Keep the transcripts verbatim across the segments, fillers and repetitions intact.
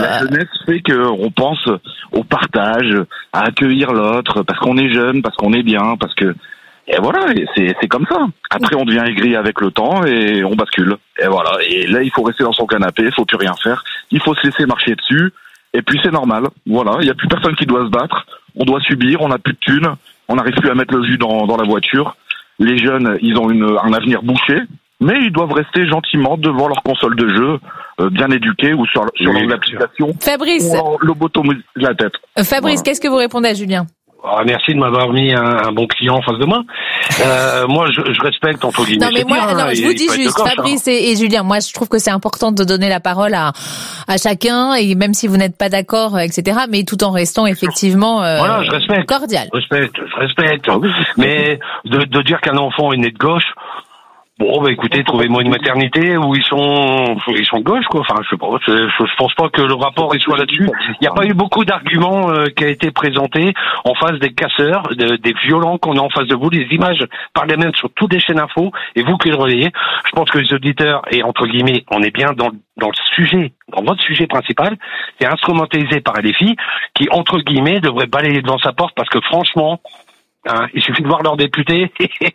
La jeunesse fait qu'on pense au partage, à accueillir l'autre, parce qu'on est jeune, parce qu'on est bien, parce que... Et voilà, et c'est, c'est comme ça. Après, on devient aigri avec le temps et on bascule. Et voilà. Et là, il faut rester dans son canapé, il faut plus rien faire. Il faut se laisser marcher dessus. Et puis, c'est normal. Voilà. Il n'y a plus personne qui doit se battre. On doit subir, on n'a plus de thunes. On n'arrive plus à mettre le jus dans, dans la voiture. Les jeunes, ils ont une, un avenir bouché. Mais ils doivent rester gentiment devant leur console de jeu, euh, bien éduqués ou sur, sur oui, leur application. Fabrice. Ou lobotomise la tête. Euh, Fabrice, voilà. Qu'est-ce que vous répondez à Julien? Oh, merci de m'avoir mis un, un bon client en face de moi. Euh, moi, je, je respecte entre guillemets. Non, mais moi, bien, non, hein, je vous dis juste, gauche, Fabrice hein. et, et Julien, moi, je trouve que c'est important de donner la parole à, à chacun, et même si vous n'êtes pas d'accord, et cetera, mais tout en restant effectivement euh, voilà, je respecte. cordial. Je respecte, je respecte. Mais de, de dire qu'un enfant est né de gauche. Bon, bah écoutez, trouvez-moi une maternité où ils sont, ils sont de gauche, quoi. Enfin, je sais pas. Je, je pense pas que le rapport il soit là-dessus. Il n'y a pas eu beaucoup d'arguments euh, qui a été présenté en face des casseurs, de, des violents qu'on a en face de vous. Les images parlaient même sur toutes les chaînes info et vous qui le relayez. Je pense que les auditeurs et entre guillemets, on est bien dans dans le sujet, dans votre sujet principal. C'est instrumentalisé par les filles qui entre guillemets devraient balayer devant sa porte parce que franchement, hein, il suffit de voir leurs députés.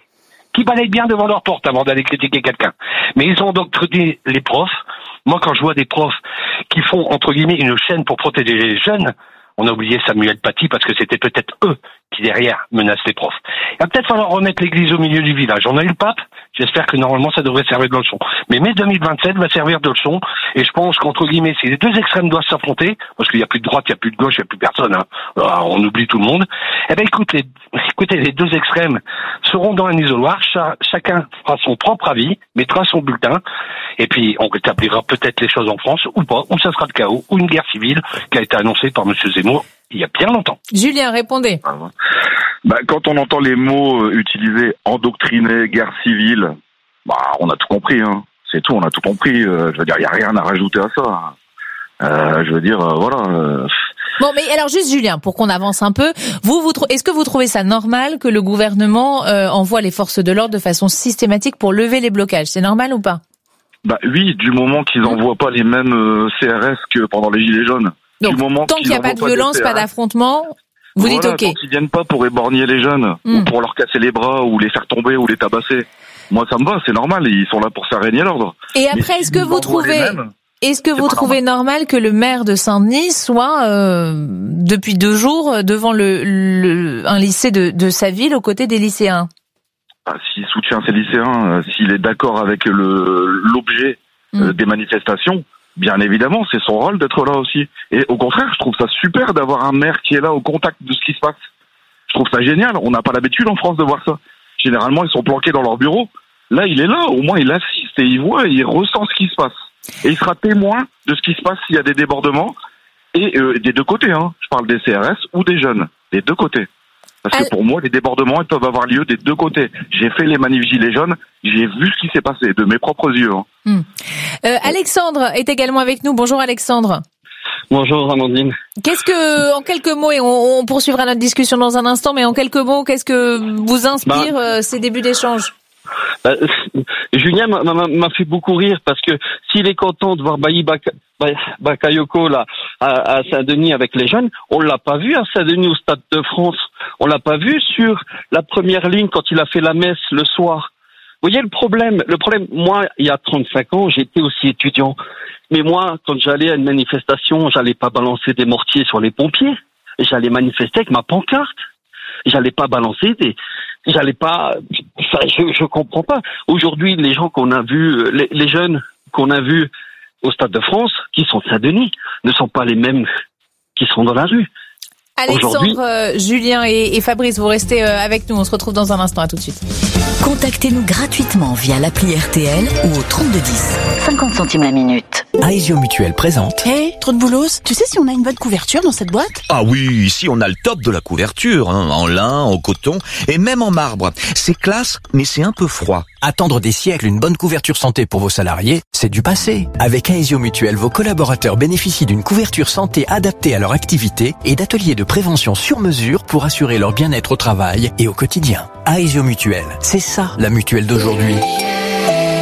qui balayent bien devant leur porte avant d'aller critiquer quelqu'un. Mais ils ont endoctriné les profs. Moi, quand je vois des profs qui font, entre guillemets, une chaîne pour protéger les jeunes, on a oublié Samuel Paty parce que c'était peut-être eux qui, derrière, menacent les profs. Il va peut-être falloir remettre l'église au milieu du village. On a eu le pape. J'espère que normalement, ça devrait servir de leçon. Mais mai deux mille vingt-sept va servir de leçon. Et je pense qu'entre guillemets, si les deux extrêmes doivent s'affronter, parce qu'il n'y a plus de droite, il n'y a plus de gauche, il n'y a plus personne, hein. Alors, on oublie tout le monde. Eh ben, écoute, les, écoutez, les deux extrêmes seront dans un isoloir. Cha, chacun fera son propre avis, mettra son bulletin. Et puis, on rétablira peut-être les choses en France, ou pas, ou ça sera le chaos, ou une guerre civile qui a été annoncée par M. Zemmour il y a bien longtemps. Julien, répondez. Bah, quand on entend les mots euh, utilisés, endoctriner, guerre civile, bah, on a tout compris, hein. C'est tout, on a tout compris. Euh, je veux dire, il n'y a rien à rajouter à ça. Euh, je veux dire, euh, voilà. Euh... Bon, mais alors juste Julien, pour qu'on avance un peu, vous, vous, est-ce que vous trouvez ça normal que le gouvernement euh, envoie les forces de l'ordre de façon systématique pour lever les blocages? C'est normal ou pas? Bah oui, du moment qu'ils n'envoient pas les mêmes euh, C R S que pendant les Gilets jaunes. Donc, du moment tant qu'il n'y a pas de violence, pas d'affrontement, vous voilà, dites OK. Tant qu'ils viennent pas pour éborgner les jeunes, mm. ou pour leur casser les bras, ou les faire tomber, ou les tabasser. Moi, ça me va, c'est normal, ils sont là pour faire régner l'ordre. Et après, si est-ce que vous trouvez... Mêmes, Est-ce que vous trouvez normal. normal que le maire de Saint-Denis soit euh, depuis deux jours devant le, le un lycée de, de sa ville aux côtés des lycéens? Ah, s'il soutient ses lycéens, euh, s'il est d'accord avec le l'objet mm. euh, des manifestations, bien évidemment, c'est son rôle d'être là aussi. Et au contraire, je trouve ça super d'avoir un maire qui est là au contact de ce qui se passe. Je trouve ça génial. On n'a pas l'habitude en France de voir ça. Généralement, ils sont planqués dans leur bureau. Là, il est là. Au moins, il assiste et il voit et il ressent ce qui se passe. Et il sera témoin de ce qui se passe s'il y a des débordements, et euh, des deux côtés, hein. Je parle des C R S ou des jeunes, des deux côtés. Parce que pour moi, les débordements, ils peuvent avoir lieu des deux côtés. J'ai fait les manifs gilets jaunes, j'ai vu ce qui s'est passé de mes propres yeux. Hein. Hum. Euh, Alexandre est également avec nous. Bonjour Alexandre. Bonjour Amandine. Qu'est-ce que, en quelques mots, et on, on poursuivra notre discussion dans un instant, mais en quelques mots, qu'est-ce que vous inspire bah, euh, ces débuts d'échange? Bah, Julien m'a, m'a, m'a fait beaucoup rire parce que s'il est content de voir Bailly Baka, Bakayoko là à, à Saint-Denis avec les jeunes, on l'a pas vu à Saint-Denis au Stade de France. On l'a pas vu sur la première ligne quand il a fait la messe le soir. Vous voyez le problème, le problème, moi, il y a trente-cinq ans, j'étais aussi étudiant. Mais moi, quand j'allais à une manifestation, j'allais pas balancer des mortiers sur les pompiers. J'allais manifester avec ma pancarte. J'allais pas balancer des, j'allais pas, enfin, je, je comprends pas. Aujourd'hui, les gens qu'on a vus, les, les jeunes qu'on a vus au Stade de France, qui sont de Saint-Denis, ne sont pas les mêmes qui sont dans la rue. Alexandre, euh, Julien et, et Fabrice, vous restez euh, avec nous. On se retrouve dans un instant. À tout de suite. Contactez-nous gratuitement via l'appli R T L ou au trente-deux dix. cinquante centimes la minute. Aesio Mutuel présente. Hé, hey, trop de boulos, tu sais si on a une bonne couverture dans cette boîte? Ah oui, ici on a le top de la couverture, hein, en lin, en coton et même en marbre. C'est classe, mais c'est un peu froid. Attendre des siècles une bonne couverture santé pour vos salariés, c'est du passé. Avec Aesio Mutuel, vos collaborateurs bénéficient d'une couverture santé adaptée à leur activité et d'ateliers de prévention sur mesure pour assurer leur bien-être au travail et au quotidien. Aesio Mutuel, c'est ça la mutuelle d'aujourd'hui.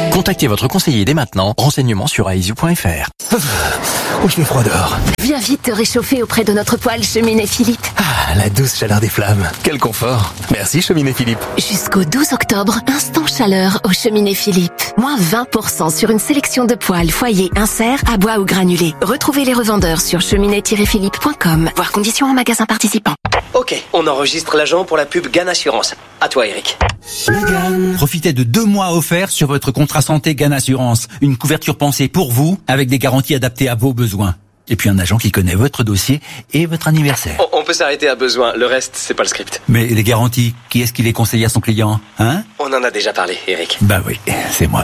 Contactez votre conseiller dès maintenant. Renseignements sur aesio point f r. Oh, je fais froid dehors. Viens vite te réchauffer auprès de notre poêle Cheminée Philippe. Ah, la douce chaleur des flammes. Quel confort. Merci Cheminée Philippe. Jusqu'au douze octobre, instant chaleur au Cheminée Philippe. Moins vingt pour cent sur une sélection de poêles, foyers, inserts, à bois ou granulés. Retrouvez les revendeurs sur cheminée tiret philippe point com. Voir conditions en magasin participant. Ok, on enregistre l'agent pour la pub Gann Assurance. À toi Eric. Profitez de deux mois offerts sur votre contrat santé Gann Assurance. Une couverture pensée pour vous, avec des garanties adaptées à vos besoins. Et puis un agent qui connaît votre dossier et votre anniversaire. On, on peut s'arrêter à besoin, le reste, c'est pas le script. Mais les garanties, qui est-ce qui les conseille à son client, hein? On en a déjà parlé, Eric. Bah oui, c'est moi.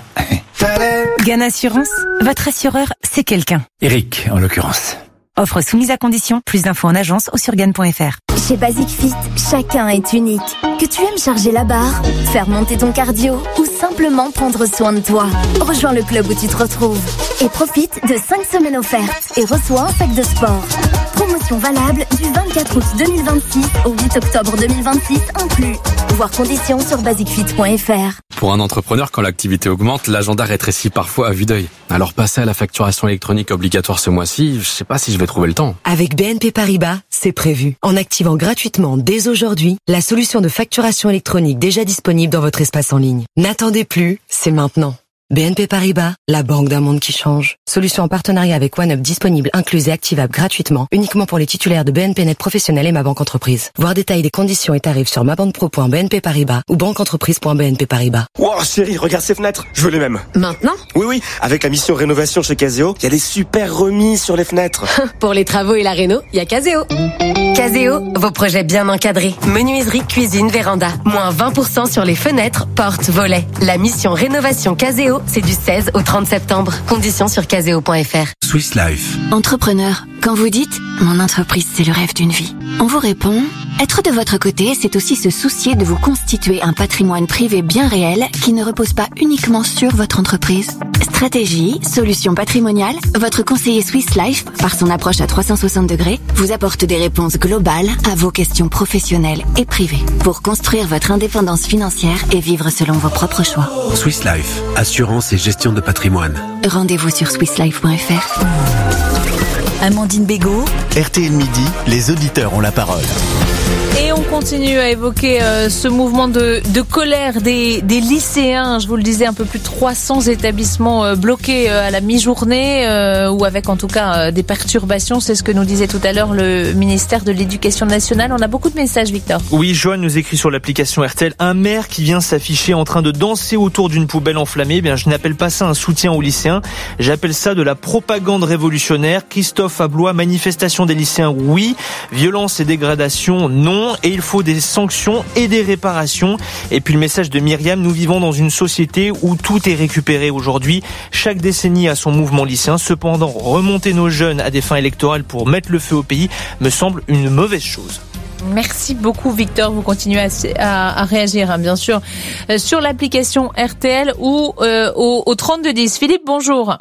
Gann Assurance, votre assureur, c'est quelqu'un. Eric, en l'occurrence. Offre soumise à condition, plus d'infos en agence ou sur gann point f r. Chez Basic Fit, chacun est unique. Que tu aimes charger la barre, faire monter ton cardio ou simplement prendre soin de toi. Rejoins le club où tu te retrouves et profite de cinq semaines offertes et reçois un sac de sport. Promotion valable du vingt-quatre août deux mille vingt-six au huit octobre deux mille vingt-six inclus. Voir conditions sur basic fit point f r. Pour un entrepreneur, quand l'activité augmente, l'agenda rétrécit parfois à vue d'œil. Alors passer à la facturation électronique obligatoire ce mois-ci, je sais pas si je vais trouver le temps. Avec B N P Paribas, c'est prévu. En activant gratuitement dès aujourd'hui la solution de facturation électronique déjà disponible dans votre espace en ligne. N'attendez plus, c'est maintenant. B N P Paribas, la banque d'un monde qui change. Solution en partenariat avec OneUp disponible, incluse et activable gratuitement, uniquement pour les titulaires de B N P Net Professionnel et Ma Banque Entreprise. Voir détail des conditions et tarifs sur mabanquepro point b n p paribas ou banqueentreprise point b n p paribas. Wow, chérie, regarde ces fenêtres, je veux les mêmes. Maintenant? Oui, oui, avec la mission rénovation chez Caseo, il y a des super remises sur les fenêtres. Pour les travaux et la réno, il y a Caseo. Caseo, vos projets bien encadrés. Menuiserie, cuisine, véranda. Moins vingt pour cent sur les fenêtres, portes, volets. La mission rénovation Caseo, c'est du seize au trente septembre. Conditions sur caseo point f r. Swiss Life. Entrepreneur, quand vous dites « Mon entreprise, c'est le rêve d'une vie », on vous répond « Être de votre côté, c'est aussi se soucier de vous constituer un patrimoine privé bien réel qui ne repose pas uniquement sur votre entreprise. » Stratégie, solutions patrimoniales, votre conseiller Swiss Life, par son approche à trois cent soixante degrés, vous apporte des réponses globales à vos questions professionnelles et privées pour construire votre indépendance financière et vivre selon vos propres choix. Swiss Life, assurance et gestion de patrimoine. Rendez-vous sur swiss life point f r. Amandine Bégaud. R T L Midi, les auditeurs ont la parole. Et on continue à évoquer euh, ce mouvement de, de colère des, des lycéens. Je vous le disais, un peu plus de trois cents établissements euh, bloqués euh, à la mi-journée euh, ou avec en tout cas euh, des perturbations. C'est ce que nous disait tout à l'heure le ministère de l'Éducation nationale. On a beaucoup de messages, Victor. Oui, Joanne nous écrit sur l'application R T L. Un maire qui vient s'afficher en train de danser autour d'une poubelle enflammée. Eh bien, je n'appelle pas ça un soutien aux lycéens. J'appelle ça de la propagande révolutionnaire. Christophe Ablois, manifestation des lycéens, oui. Violence et dégradation, non. Et il faut des sanctions et des réparations. Et puis le message de Myriam, nous vivons dans une société où tout est récupéré aujourd'hui. Chaque décennie a son mouvement lycéen. Cependant, remonter nos jeunes à des fins électorales pour mettre le feu au pays me semble une mauvaise chose. Merci beaucoup, Victor. Vous continuez à, à, à réagir, hein, bien sûr, euh, sur l'application R T L ou euh, au, au trente-deux dix. Philippe, bonjour.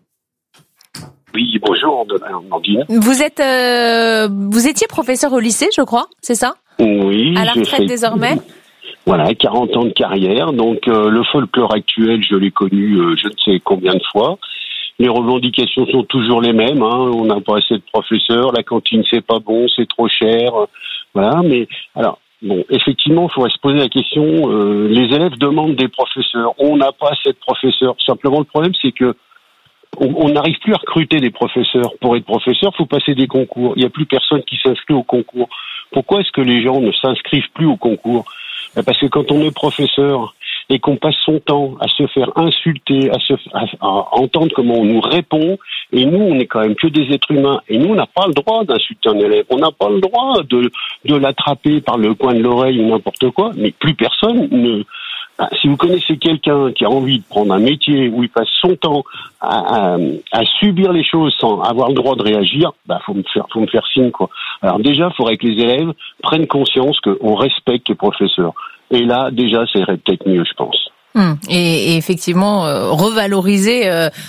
Oui, bonjour, Amandine. Vous êtes, euh, vous étiez professeur au lycée, je crois, c'est ça? Oui. À la retraite fait... désormais? Voilà, quarante ans de carrière. Donc euh, le folklore actuel, je l'ai connu euh, je ne sais combien de fois. Les revendications sont toujours les mêmes. Hein. On n'a pas assez de professeurs, la cantine c'est pas bon, c'est trop cher. Voilà, mais alors bon, effectivement, il faudrait se poser la question. Euh, les élèves demandent des professeurs. On n'a pas assez de professeurs. Simplement, le problème, c'est que on n'arrive plus à recruter des professeurs. Pour être professeur, il faut passer des concours. Il n'y a plus personne qui s'inscrit au concours. Pourquoi est-ce que les gens ne s'inscrivent plus au concours? Parce que quand on est professeur et qu'on passe son temps à se faire insulter, à se à, à entendre comment on nous répond, et nous, on n'est quand même que des êtres humains, et nous, on n'a pas le droit d'insulter un élève. On n'a pas le droit de, de l'attraper par le coin de l'oreille ou n'importe quoi, mais plus personne ne... Si vous connaissez quelqu'un qui a envie de prendre un métier où il passe son temps à, à, à subir les choses sans avoir le droit de réagir, bah faut me faire, faut me faire signe quoi. Alors déjà, il faudrait que les élèves prennent conscience qu'on respecte les professeurs. Et là, déjà, ça irait peut-être mieux, je pense. Hum, et, et effectivement, euh, revaloriser. Euh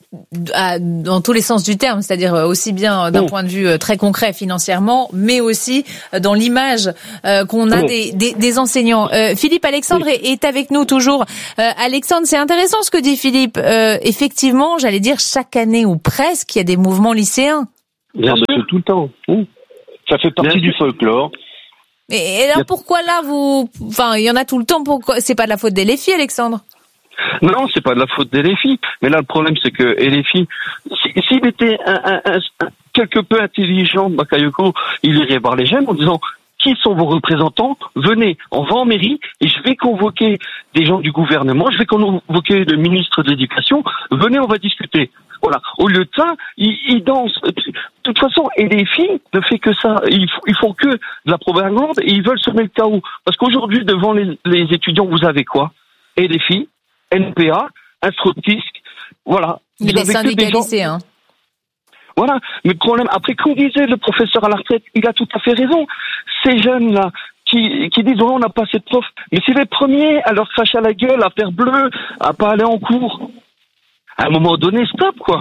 à, dans tous les sens du terme, c'est-à-dire aussi bien d'un oh. point de vue très concret financièrement, mais aussi dans l'image euh, qu'on a oh. des, des, des enseignants. Euh, Philippe Alexandre oui. est, est avec nous toujours. Euh, Alexandre, c'est intéressant ce que dit Philippe. Euh, effectivement, j'allais dire chaque année ou presque, il y a des mouvements lycéens. Bien sûr, tout le temps. Oui. Ça fait partie Bien du folklore. Et alors pourquoi là vous, enfin il y en a tout le temps, pourquoi c'est pas de la faute des L F I, Alexandre? Non, c'est pas de la faute des L F I, mais là le problème c'est que L F I, s'il était un, un, un, un, quelque peu intelligent, Bakayoko, il irait voir les jeunes en disant qui sont vos représentants, venez, on va en mairie et je vais convoquer des gens du gouvernement, je vais convoquer le ministre de l'Éducation, venez, on va discuter. Voilà. Au lieu de ça, ils, ils dansent. De toute façon, et les filles ne fait que ça. Ils, ils font que de la propagande et ils veulent semer le chaos. Parce qu'aujourd'hui, devant les, les étudiants, vous avez quoi? Et les filles, N P A, Instructisque, voilà. Mais les syndicats lycéens. Voilà. Mais le problème, après, comme disait le professeur à la retraite, il a tout à fait raison. Ces jeunes-là, qui, qui disent, oh, on n'a pas assez de profs. Mais c'est les premiers à leur cracher à la gueule, à faire bleu, à pas aller en cours. À un moment donné, stop, quoi.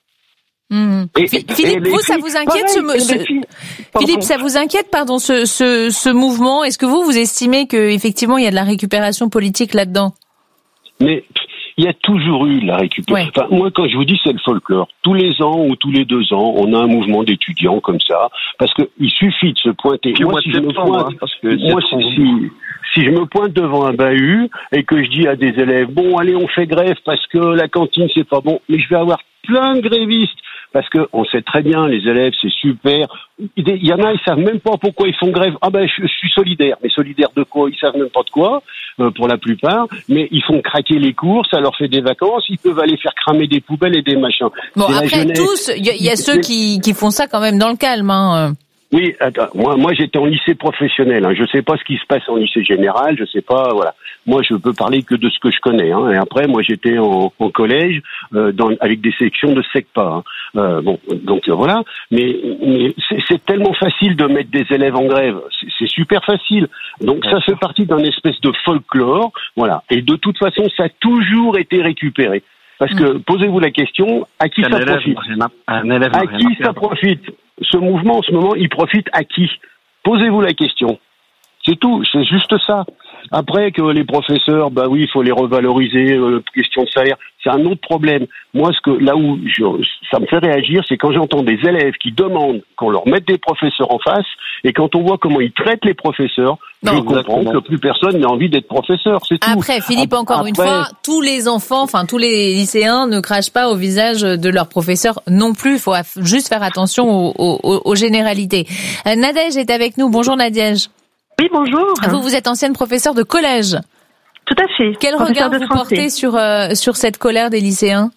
Mmh. Et, Philippe, et vous, ça vous inquiète pareil, ce, ce... Philippe, ça vous inquiète, pardon, ce, ce, ce mouvement? Est-ce que vous, vous estimez que effectivement il y a de la récupération politique là-dedans? Mais il y a toujours eu de la récupération. Ouais. Enfin, moi, quand je vous dis c'est le folklore, tous les ans ou tous les deux ans, on a un mouvement d'étudiants comme ça, parce que il suffit de se pointer. Puis moi, si je me pointe, hein, parce que moi, si, si je me pointe devant un bahut et que je dis à des élèves, bon, allez, on fait grève parce que la cantine c'est pas bon, mais je vais avoir plein de grévistes. Parce que on sait très bien, les élèves, c'est super. Il y en a, ils savent même pas pourquoi ils font grève. Ah ben, je, je suis solidaire. Mais solidaire de quoi? Ils savent même pas de quoi, euh, pour la plupart. Mais ils font craquer les cours, ça leur fait des vacances. Ils peuvent aller faire cramer des poubelles et des machins. Bon, après tous, il y, y a ceux qui, qui font ça quand même dans le calme, hein. Oui, attends, moi, moi j'étais en lycée professionnel. Hein. Je sais pas ce qui se passe en lycée général. Je sais pas, voilà. Moi, je peux parler que de ce que je connais. Hein. Et après, moi, j'étais en, en collège euh, dans, avec des sections de SECPA. Hein. Euh, bon, donc euh, voilà. Mais, mais c'est, c'est tellement facile de mettre des élèves en grève. C'est, c'est super facile. Donc ça fait partie d'un espèce de folklore, voilà. Et de toute façon, ça a toujours été récupéré. Parce que mmh. posez-vous la question, à qui un ça élève, profite un élève, À qui ça profite Ce mouvement, en ce moment, il profite à qui? Posez-vous la question. C'est tout, c'est juste ça. Après que les professeurs, bah oui, il faut les revaloriser, euh, question de salaire, c'est un autre problème. Moi, ce que là où je, ça me fait réagir, c'est quand j'entends des élèves qui demandent qu'on leur mette des professeurs en face, et quand on voit comment ils traitent les professeurs, non, je comprends que plus personne n'a envie d'être professeur, c'est tout. Après, Philippe, encore Après, une fois, tous les enfants, enfin tous les lycéens ne crachent pas au visage de leurs professeurs non plus. Il faut juste faire attention aux, aux, aux généralités. Euh, Nadège est avec nous. Bonjour Nadège. Oui, bonjour. Vous, vous êtes ancienne professeure de collège. Tout à fait. Quel regard vous portez sur euh, sur cette colère des lycéens?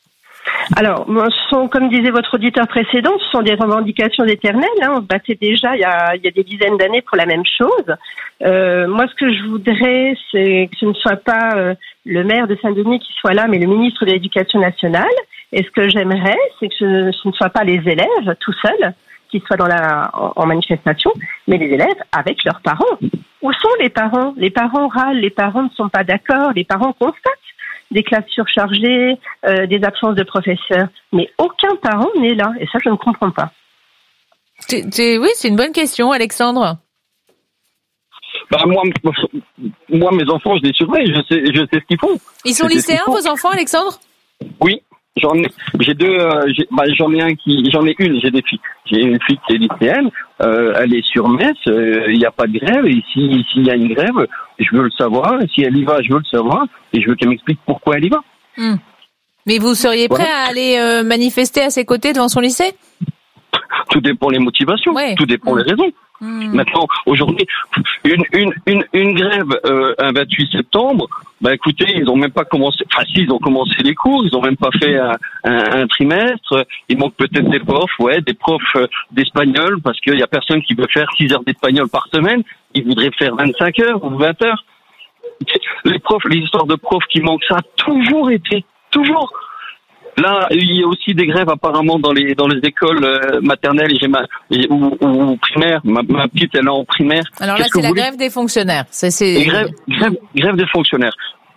Alors, ce sont, comme disait votre auditeur précédent, ce sont des revendications éternelles. Hein. On se battait déjà il y a, il y a des dizaines d'années pour la même chose. Euh, moi, ce que je voudrais, c'est que ce ne soit pas euh, le maire de Saint-Denis qui soit là, mais le ministre de l'Éducation nationale. Et ce que j'aimerais, c'est que ce, ce ne soit pas les élèves tout seuls qui soient dans la, en, en manifestation, mais les élèves avec leurs parents. Où sont les parents? Les parents râlent, les parents ne sont pas d'accord, les parents constatent des classes surchargées, euh, des absences de professeurs. Mais aucun parent n'est là, et ça, je ne comprends pas. T'es, t'es, oui, c'est une bonne question, Alexandre. Bah moi, moi, mes enfants, je les surveille, je sais, je sais ce qu'ils font. Ils sont lycéens, vos enfants, Alexandre? Oui. J'en ai, j'ai deux, euh, j'ai, bah, j'en ai un qui, j'en ai une, j'ai des filles. J'ai une fille qui est lycéenne, euh, elle est sur Metz, il euh, n'y a pas de grève, et si, s'il y a une grève, je veux le savoir, et si elle y va, je veux le savoir, et je veux qu'elle m'explique pourquoi elle y va. Mmh. Mais vous seriez prêt voilà. à aller euh, manifester à ses côtés devant son lycée? Tout dépend les motivations, ouais. tout dépend mmh. les raisons. Mmh. Maintenant, aujourd'hui, une une une une grève euh, un vingt-huit septembre, bah écoutez, ils ont même pas commencé. Enfin, si, ils ont commencé les cours, ils ont même pas fait un, un, un trimestre. Il manque peut-être des profs, ouais, des profs euh, d'espagnol, parce qu'il y a personne qui veut faire six heures d'espagnol par semaine. Ils voudraient faire vingt-cinq heures ou vingt heures. Les profs, les histoires de profs qui manquent, ça a toujours été, toujours. Là, il y a aussi des grèves apparemment dans les dans les écoles euh, maternelles et j'ai ma, et, ou, ou primaires. Ma, ma petite, elle est en primaire. Alors là, Qu'est-ce c'est la voulez grève des fonctionnaires. C'est, c'est... Grève, grève, grève des fonctionnaires.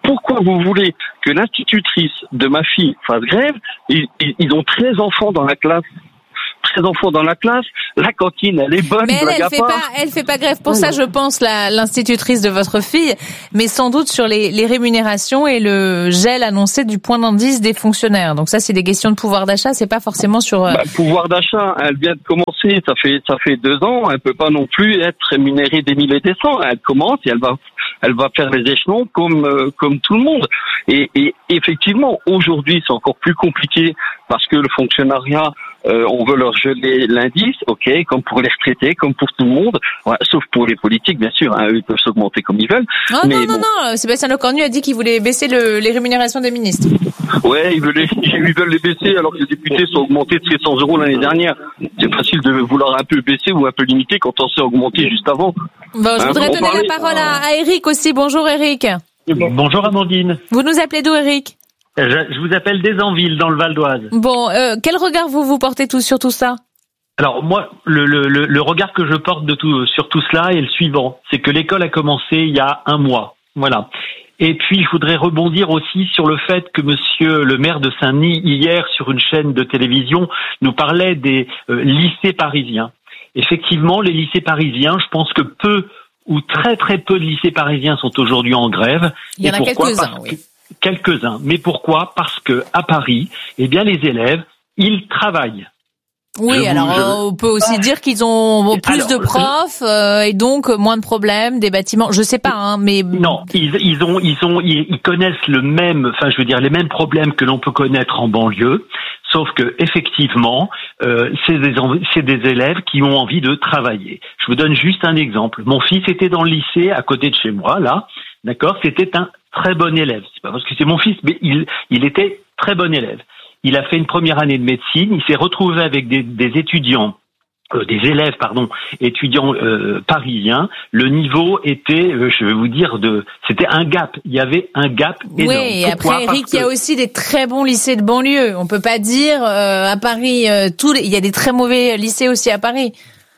pourquoi vous voulez que l'institutrice de ma fille fasse grève? Ils, ils, ils ont treize enfants dans la classe. treize enfants dans la classe, la cantine, elle est bonne. Mais elle, elle fait pas, elle fait pas grève pour ça, je pense, la, l'institutrice de votre fille, mais sans doute sur les, les rémunérations et le gel annoncé du point d'indice des fonctionnaires. Donc ça, c'est des questions de pouvoir d'achat, c'est pas forcément sur... Euh... Bah, pouvoir d'achat, elle vient de commencer, ça fait, ça fait deux ans, elle peut pas non plus être rémunérée des mille et des cents. Elle commence et elle va, elle va faire les échelons comme, euh, comme tout le monde. Et, et effectivement, aujourd'hui, c'est encore plus compliqué parce que le fonctionnariat, Euh, on veut leur geler l'indice, ok, comme pour les retraités, comme pour tout le monde, ouais, sauf pour les politiques, bien sûr, hein, eux, ils peuvent s'augmenter comme ils veulent. Oh, mais non, non, bon. non, Sébastien Lecornu a dit qu'il voulait baisser le, les rémunérations des ministres. Ouais, ils veulent, les, ils veulent les baisser alors que les députés sont augmentés de six cents euros l'année dernière. C'est facile de vouloir un peu baisser ou un peu limiter quand on s'est augmenté juste avant. Bon, je hein, voudrais donner parler... la parole à, à Eric aussi. Bonjour Eric. Bonjour Amandine. Vous nous appelez d'où Eric ? Je vous appelle d'Ezanville, dans le Val d'Oise. Bon, euh, quel regard vous vous portez tous sur tout ça? Alors moi, le, le, le regard que je porte de tout, sur tout cela est le suivant. C'est que l'école a commencé il y a un mois. Voilà. Et puis, je voudrais rebondir aussi sur le fait que monsieur le maire de Saint-Denis, hier, sur une chaîne de télévision, nous parlait des euh, lycées parisiens. Effectivement, les lycées parisiens, je pense que peu ou très très peu de lycées parisiens sont aujourd'hui en grève. Il y en a quelques-uns, oui. Quelques-uns. Mais pourquoi? Parce que à Paris, eh bien, les élèves, ils travaillent. Oui, je alors vous, je... on peut aussi ah. dire qu'ils ont plus alors, de profs euh, et donc moins de problèmes, des bâtiments. Je sais pas, hein, mais non, ils, ils ont, ils ont, ils, ils connaissent le même, enfin, je veux dire, les mêmes problèmes que l'on peut connaître en banlieue. Sauf que effectivement, euh, c'est des, c'est des élèves qui ont envie de travailler. Je vous donne juste un exemple. Mon fils était dans le lycée à côté de chez moi, là. D'accord, c'était un très bon élève. C'est pas parce que c'est mon fils, mais il, il était très bon élève. Il a fait une première année de médecine. Il s'est retrouvé avec des, des étudiants, euh, des élèves, pardon, étudiants euh, parisiens. Le niveau était, euh, je vais vous dire, de, c'était un gap. Il y avait un gap énorme. Oui, et après, Eric, il y a aussi des très bons lycées de banlieue. On peut pas dire euh, à Paris, euh, tous les, il y a des très mauvais lycées aussi à Paris.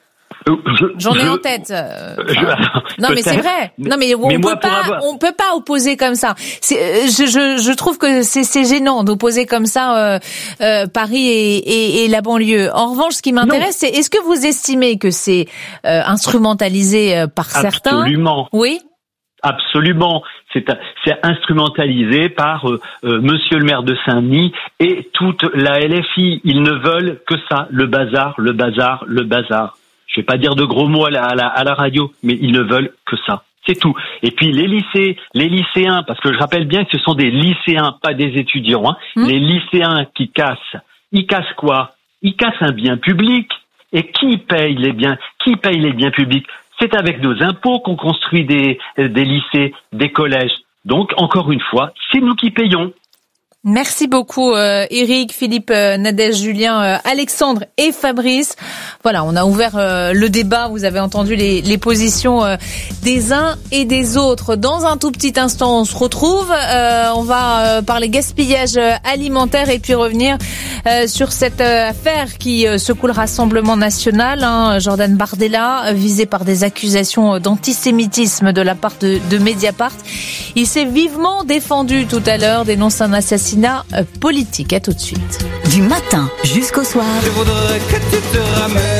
Je, J'en ai je, en tête. Euh, je, non, mais c'est vrai. Non, mais on mais peut pas, avoir... on peut pas opposer comme ça. C'est, je, je, je trouve que c'est, c'est gênant d'opposer comme ça euh, euh, Paris et, et, et la banlieue. En revanche, ce qui m'intéresse, non. c'est est-ce que vous estimez que c'est euh, instrumentalisé euh, par Absolument. certains? Absolument. Oui. Absolument. C'est, c'est instrumentalisé par euh, euh, monsieur le maire de Saint-Denis et toute la L F I. Ils ne veulent que ça, le bazar, le bazar, le bazar. Je vais pas dire de gros mots à la, à la, à la radio, mais ils ne veulent que ça. C'est tout. Et puis les lycées, les lycéens, parce que je rappelle bien que ce sont des lycéens, pas des étudiants, hein. Mmh. Les lycéens qui cassent, ils cassent quoi? Ils cassent un bien public. Et qui paye les biens? Qui paye les biens publics? C'est avec nos impôts qu'on construit des, des lycées, des collèges. Donc, encore une fois, c'est nous qui payons. Merci beaucoup euh, Eric, Philippe, euh, Nadège, Julien, euh, Alexandre et Fabrice. Voilà, on a ouvert euh, le débat, vous avez entendu les, les positions euh, des uns et des autres. Dans un tout petit instant, on se retrouve, euh, on va euh, parler gaspillage alimentaire et puis revenir euh, sur cette euh, affaire qui euh, secoue le Rassemblement national. Hein, Jordan Bardella, euh, visé par des accusations d'antisémitisme de la part de, de Mediapart. Il s'est vivement défendu tout à l'heure, dénonce un assassinat politique. À tout de suite. Du matin jusqu'au soir. Je voudrais que tu te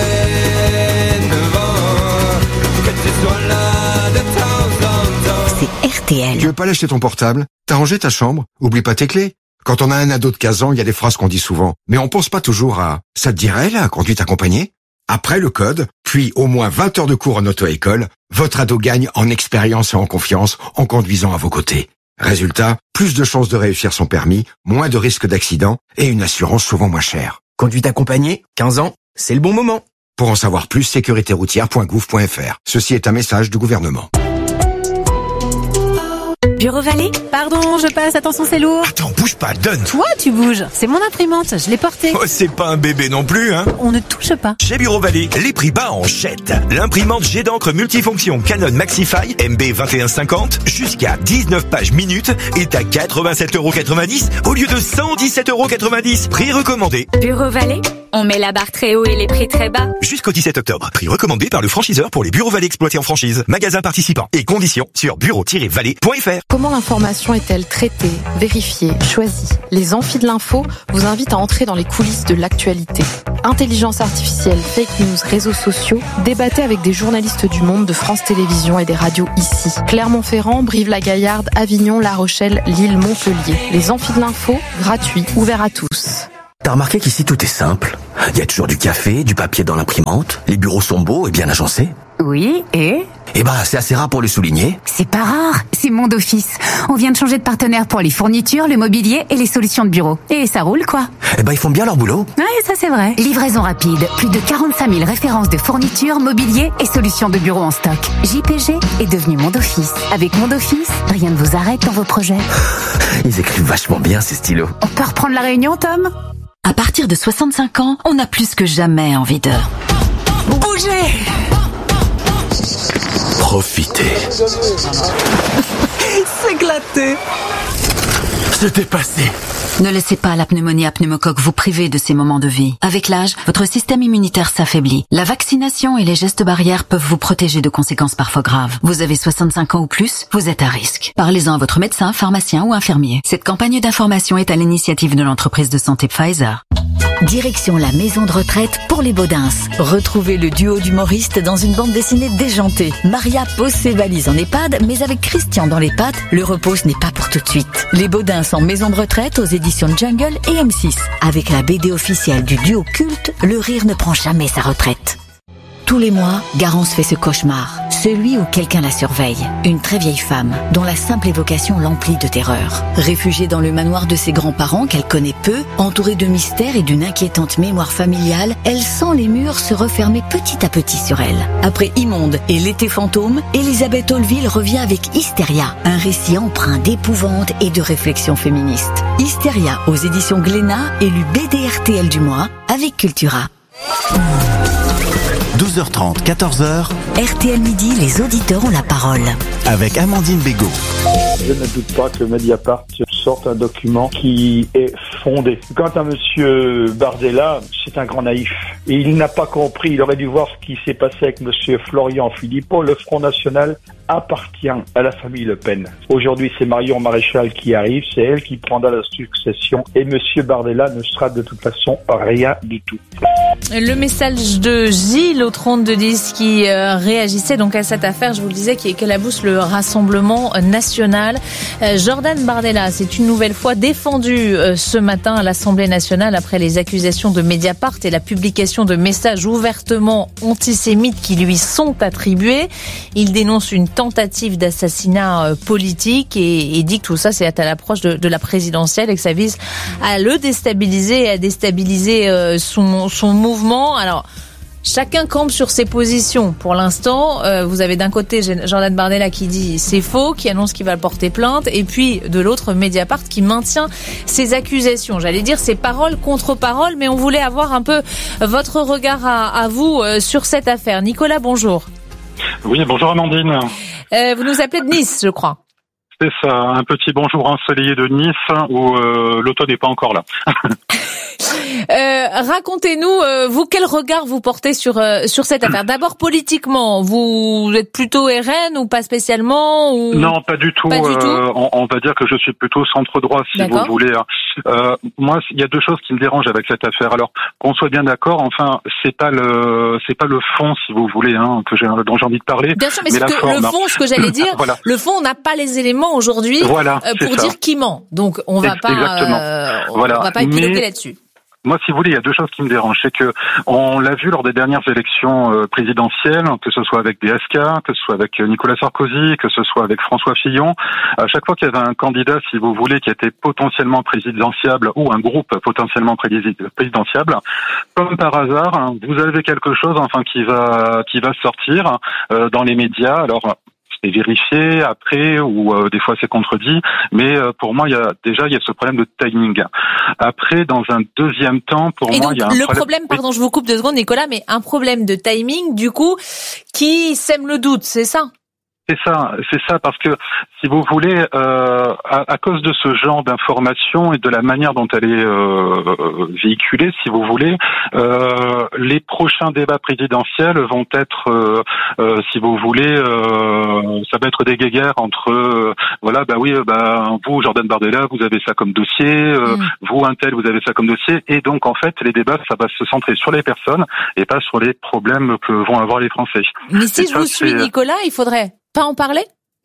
ramènes devant, que tu sois là de temps en temps. C'est R T L. Tu veux pas lâcher ton portable? T'as rangé ta chambre? Oublie pas tes clés. Quand on a un ado de quinze ans, il y a des phrases qu'on dit souvent. Mais on pense pas toujours à « ça te dirait la conduite accompagnée ?» Après le code, puis au moins vingt heures de cours en auto-école, votre ado gagne en expérience et en confiance en conduisant à vos côtés. Résultat, plus de chances de réussir son permis, moins de risques d'accident et une assurance souvent moins chère. Conduite accompagnée, quinze ans, c'est le bon moment. Pour en savoir plus, sécurité routière point gouv point f r. Ceci est un message du gouvernement. Bureau Vallée? Pardon, je passe, attention c'est lourd. Attends, bouge pas, donne. Toi, tu bouges. C'est mon imprimante, je l'ai portée. Oh, c'est pas un bébé non plus, hein. On ne touche pas. Chez Bureau Vallée, les prix bas en jette. L'imprimante jet d'encre multifonction Canon Maxify M B vingt et un cinquante jusqu'à dix-neuf pages minutes est à quatre-vingt-sept euros quatre-vingt-dix au lieu de cent dix-sept euros quatre-vingt-dix. Prix recommandé. Bureau Vallée, on met la barre très haut et les prix très bas. Jusqu'au dix-sept octobre. Prix recommandé par le franchiseur pour les bureaux Vallée exploités en franchise. Magasins participants et conditions sur bureau tiret vallée point f r. Comment l'information est-elle traitée, vérifiée, choisie? Les amphis de l'info vous invitent à entrer dans les coulisses de l'actualité. Intelligence artificielle, fake news, réseaux sociaux, débattez avec des journalistes du Monde, de France Télévisions et des radios ici. Clermont-Ferrand, Brive-la-Gaillarde, Avignon, La Rochelle, Lille, Montpellier. Les amphis de l'info, gratuits, ouverts à tous. T'as remarqué qu'ici tout est simple? Il y a toujours du café, du papier dans l'imprimante, les bureaux sont beaux et bien agencés. Oui, et Eh ben, c'est assez rare pour le souligner. c'est pas rare, c'est Monde Office. On vient de changer de partenaire pour les fournitures, le mobilier et les solutions de bureau. Et ça roule, quoi. Eh ben, ils font bien leur boulot. Ouais, ça c'est vrai. Livraison rapide, plus de quarante-cinq mille références de fournitures, mobilier et solutions de bureau en stock. J P G est devenu Monde Office. Avec Monde Office, rien ne vous arrête dans vos projets. Ils écrivent vachement bien, ces stylos. On peut reprendre la réunion, Tom? À partir de soixante-cinq ans, on a plus que jamais envie de bouger. Profitez. S'éclater. C'était passé. Ne laissez pas la pneumonie à pneumocoque vous priver de ces moments de vie. Avec l'âge, votre système immunitaire s'affaiblit. La vaccination et les gestes barrières peuvent vous protéger de conséquences parfois graves. Vous avez soixante-cinq ans ou plus, vous êtes à risque. Parlez-en à votre médecin, pharmacien ou infirmier. Cette campagne d'information est à l'initiative de l'entreprise de santé Pfizer. Direction la maison de retraite pour les Baudins. Retrouvez le duo d'humoristes dans une bande dessinée déjantée. Maria pose ses valises en EHPAD, mais avec Christian dans les pattes, le repos ce n'est pas pour tout de suite. Les Baudins en maison de retraite aux éditions Jungle et M six. Avec la B D officielle du duo culte, le rire ne prend jamais sa retraite. Tous les mois, Garance fait ce cauchemar, celui où quelqu'un la surveille. Une très vieille femme, dont la simple évocation l'emplit de terreur. Réfugiée dans le manoir de ses grands-parents qu'elle connaît peu, entourée de mystères et d'une inquiétante mémoire familiale, elle sent les murs se refermer petit à petit sur elle. Après Immonde et L'été fantôme, Elisabeth Olville revient avec Hystéria, un récit empreint d'épouvante et de réflexion féministe. Hystéria aux éditions Glénat, élu B D R T L du mois, avec Cultura. douze heures trente, quatorze heures. R T L Midi, les auditeurs ont la parole. Avec Amandine Bégaud. Je ne doute pas que Mediapart sorte un document qui est fondé. Quant à Monsieur Bardella, c'est un grand naïf. Et il n'a pas compris, il aurait dû voir ce qui s'est passé avec Monsieur Florian Philippot. Le Front National appartient à la famille Le Pen. Aujourd'hui, c'est Marion Maréchal qui arrive, c'est elle qui prendra la succession. Et Monsieur Bardella ne sera de toute façon rien du tout. Le message de Gilles au trente-deux dix qui euh, réagissait donc à cette affaire, je vous le disais, qui éclabousse le Rassemblement national. Euh, Jordan Bardella s'est une nouvelle fois défendu euh, ce matin à l'Assemblée nationale après les accusations de Mediapart et la publication de messages ouvertement antisémites qui lui sont attribués. Il dénonce une tentative d'assassinat euh, politique et, et dit que tout ça c'est à l'approche de, de la présidentielle et que ça vise à le déstabiliser et à déstabiliser euh, son, son mouvement. Alors, chacun campe sur ses positions. Pour l'instant, euh, vous avez d'un côté Jordan Bardella qui dit c'est faux, qui annonce qu'il va porter plainte, et puis de l'autre Mediapart qui maintient ses accusations. J'allais dire c'est parole contre parole, mais on voulait avoir un peu votre regard à, à vous euh, sur cette affaire. Nicolas, bonjour. Oui, bonjour Amandine. Euh, vous nous appelez de Nice, je crois. C'est ça, un petit bonjour ensoleillé de Nice où euh, l'automne n'est pas encore là. Euh, racontez-nous, euh, vous, quel regard vous portez sur euh, sur cette affaire? D'abord politiquement, vous êtes plutôt R N ou pas spécialement ou... Non, pas du tout. Pas du euh, tout. On, on va dire que je suis plutôt centre droit, si D'accord. vous voulez. Euh, moi, il y a deux choses qui me dérangent avec cette affaire. Alors, qu'on soit bien d'accord, enfin, c'est pas le c'est pas le fond, si vous voulez, hein, que j'ai dont j'ai envie de parler. Bien sûr, mais, mais c'est la que forme. le fond, ce que j'allais dire, voilà. le fond, on n'a pas les éléments aujourd'hui Voilà, euh, pour c'est ça. dire qui ment. Donc, on va pas, Exactement. euh, on Voilà. va pas épiloguer Mais... là-dessus. Moi, si vous voulez, il y a deux choses qui me dérangent. C'est que on l'a vu lors des dernières élections euh, présidentielles, que ce soit avec D S K, que ce soit avec Nicolas Sarkozy, que ce soit avec François Fillon. À chaque fois qu'il y avait un candidat, si vous voulez, qui était potentiellement présidentiable ou un groupe potentiellement présidentiable, comme par hasard, hein, vous avez quelque chose, enfin, qui va qui va sortir euh, dans les médias. Alors. C'est vérifié après ou euh, des fois c'est contredit, mais euh, pour moi il y a déjà il y a ce problème de timing. Après, dans un deuxième temps, pour Et moi donc, il y a un le problème. problème, pardon, je vous coupe deux secondes, Nicolas, mais un problème de timing, du coup, qui sème le doute, c'est ça? C'est ça, c'est ça, parce que si vous voulez, euh, à, à cause de ce genre d'information et de la manière dont elle est euh, véhiculée, si vous voulez, euh, les prochains débats présidentiels vont être, euh, euh, si vous voulez, euh, ça va être des guéguerres entre, euh, voilà, bah oui, bah vous, Jordan Bardella, vous avez ça comme dossier, euh, mmh. vous, un tel, vous avez ça comme dossier, et donc en fait, les débats, ça va se centrer sur les personnes et pas sur les problèmes que vont avoir les Français. Mais si et je ça, vous suis, Nicolas, il faudrait pas en parler ?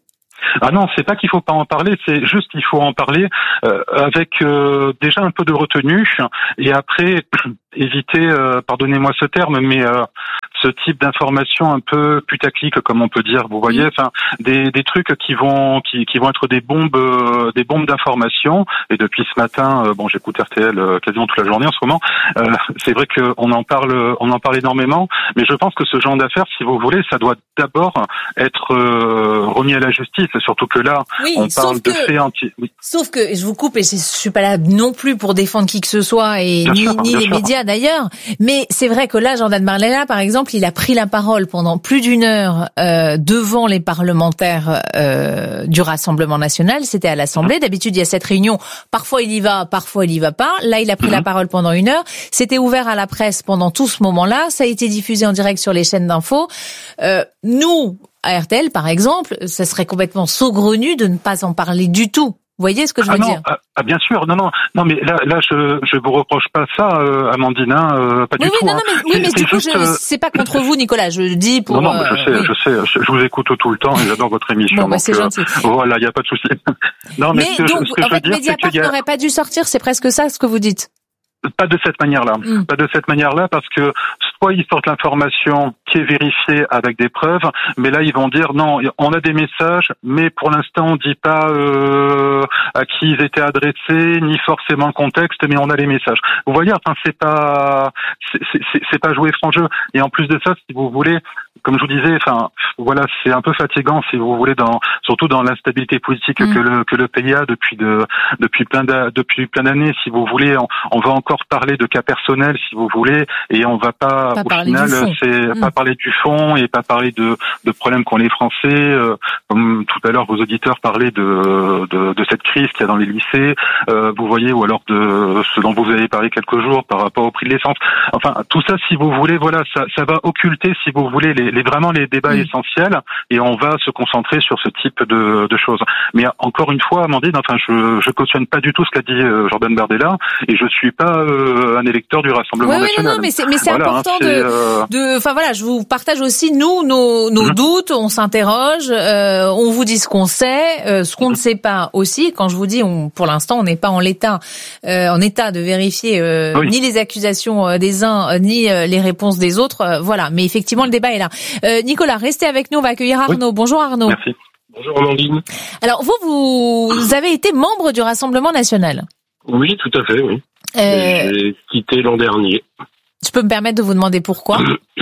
Ah non, c'est pas qu'il faut pas en parler, c'est juste qu'il faut en parler euh, avec euh, déjà un peu de retenue et après éviter, euh, pardonnez-moi ce terme, mais euh, ce type d'information un peu putaclic, comme on peut dire, vous voyez, enfin des, des trucs qui vont qui, qui vont être des bombes euh, des bombes d'information. Et depuis ce matin, euh, bon, j'écoute R T L euh, quasiment toute la journée en ce moment. Euh, c'est vrai qu'on en parle, on en parle énormément, mais je pense que ce genre d'affaires, si vous voulez, ça doit d'abord être euh, remis à la justice. Surtout que là, oui, on parle de que, faits anti. Oui. Sauf que je vous coupe et je suis pas là non plus pour défendre qui que ce soit et bien ni, sûr, ni les sûr. médias d'ailleurs. Mais c'est vrai que là, Jordan Bardella, par exemple, il a pris la parole pendant plus d'une heure euh, devant les parlementaires euh, du Rassemblement national. C'était à l'Assemblée. D'habitude, il y a cette réunion. Parfois, il y va, parfois, il y va pas. Là, il a pris mm-hmm. la parole pendant une heure. C'était ouvert à la presse pendant tout ce moment-là. Ça a été diffusé en direct sur les chaînes d'infos. Euh, nous, à R T L, par exemple, ça serait complètement saugrenu de ne pas en parler du tout. Vous voyez ce que je veux ah non, dire ah, ah bien sûr, non non non mais là là je je vous reproche pas ça, euh, Amandine, hein, euh, pas oui, du oui, tout. Non, hein. non, mais, oui, mais du coup, juste, je, euh... c'est pas contre vous, Nicolas. Je dis pour. Non non, mais je sais, euh, oui. je sais, je, je vous écoute tout le temps et j'adore votre émission. Bon, bah, c'est donc, gentil. Euh, voilà, il y a pas de souci. non mais, mais ce que, donc, ce que en je veux fait, dire, Mediapart c'est a... n'aurait pas dû sortir. C'est presque ça ce que vous dites. Pas de cette manière-là. Mm. Pas de cette manière-là parce que soit ils sortent l'information qui est vérifiée avec des preuves, mais là ils vont dire non, on a des messages, mais pour l'instant on dit pas euh, à qui ils étaient adressés, ni forcément le contexte, mais on a les messages. Vous voyez, enfin c'est pas c'est, c'est, c'est pas jouer franc jeu. Et en plus de ça, si vous voulez, comme je vous disais, enfin voilà, c'est un peu fatigant si vous voulez, dans surtout dans l'instabilité politique mm. que le que le pays a depuis de depuis plein d'a, depuis plein d'années. Si vous voulez, on, on va encore parler de cas personnels, si vous voulez, et on va pas, pas au final, c'est mmh. pas parler du fond et pas parler de, de problèmes qu'ont les Français. Euh, comme tout à l'heure, vos auditeurs parlaient de, de, de cette crise qu'il y a dans les lycées, euh, vous voyez, ou alors de ce dont vous avez parlé quelques jours par rapport au prix de l'essence. Enfin, tout ça, si vous voulez, voilà, ça, ça va occulter, si vous voulez, les, les vraiment les débats mmh. essentiels, et on va se concentrer sur ce type de, de choses. Mais encore une fois, Amandine, enfin, je, je cautionne pas du tout ce qu'a dit euh, Jordan Bardella, et je suis pas euh, un électeur du Rassemblement oui, oui, national. Non, non, mais c'est, mais c'est voilà, important hein, c'est, de, euh... de, enfin voilà, je vous partage aussi nous nos, nos mmh. doutes, on s'interroge, euh, on vous dit ce qu'on sait, euh, ce qu'on mmh. ne sait pas aussi. Quand je vous dis, on, pour l'instant, on n'est pas en l'état, euh, en état de vérifier euh, oui. ni les accusations des uns, euh, ni euh, les réponses des autres. Euh, voilà, mais effectivement, le débat est là. Euh, Nicolas, restez avec nous, on va accueillir Arnaud. Oui. Bonjour Arnaud. Merci. Bonjour Amandine. Alors vous, vous avez été membre du Rassemblement national. Oui, tout à fait, oui. Euh... J'ai quitté l'an dernier. Je peux me permettre de vous demander pourquoi?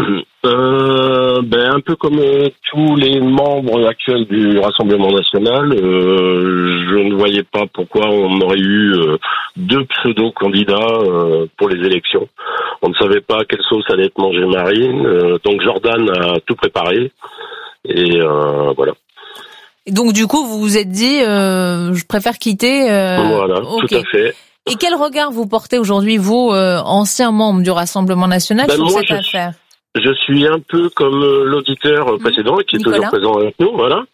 euh, ben un peu comme euh, tous les membres actuels du Rassemblement national, euh, je ne voyais pas pourquoi on aurait eu euh, deux pseudo-candidats euh, pour les élections. On ne savait pas quelle sauce allait être mangée Marine, euh, donc Jordan a tout préparé et euh, voilà. Et donc du coup, vous vous êtes dit, euh, je préfère quitter. Euh... Voilà, okay. Tout à fait. Et quel regard vous portez aujourd'hui, vous, euh, anciens membres du Rassemblement national, ben sur moi, cette je affaire? suis, Je suis un peu comme l'auditeur mmh. précédent, qui est Nicolas. toujours présent avec nous, voilà.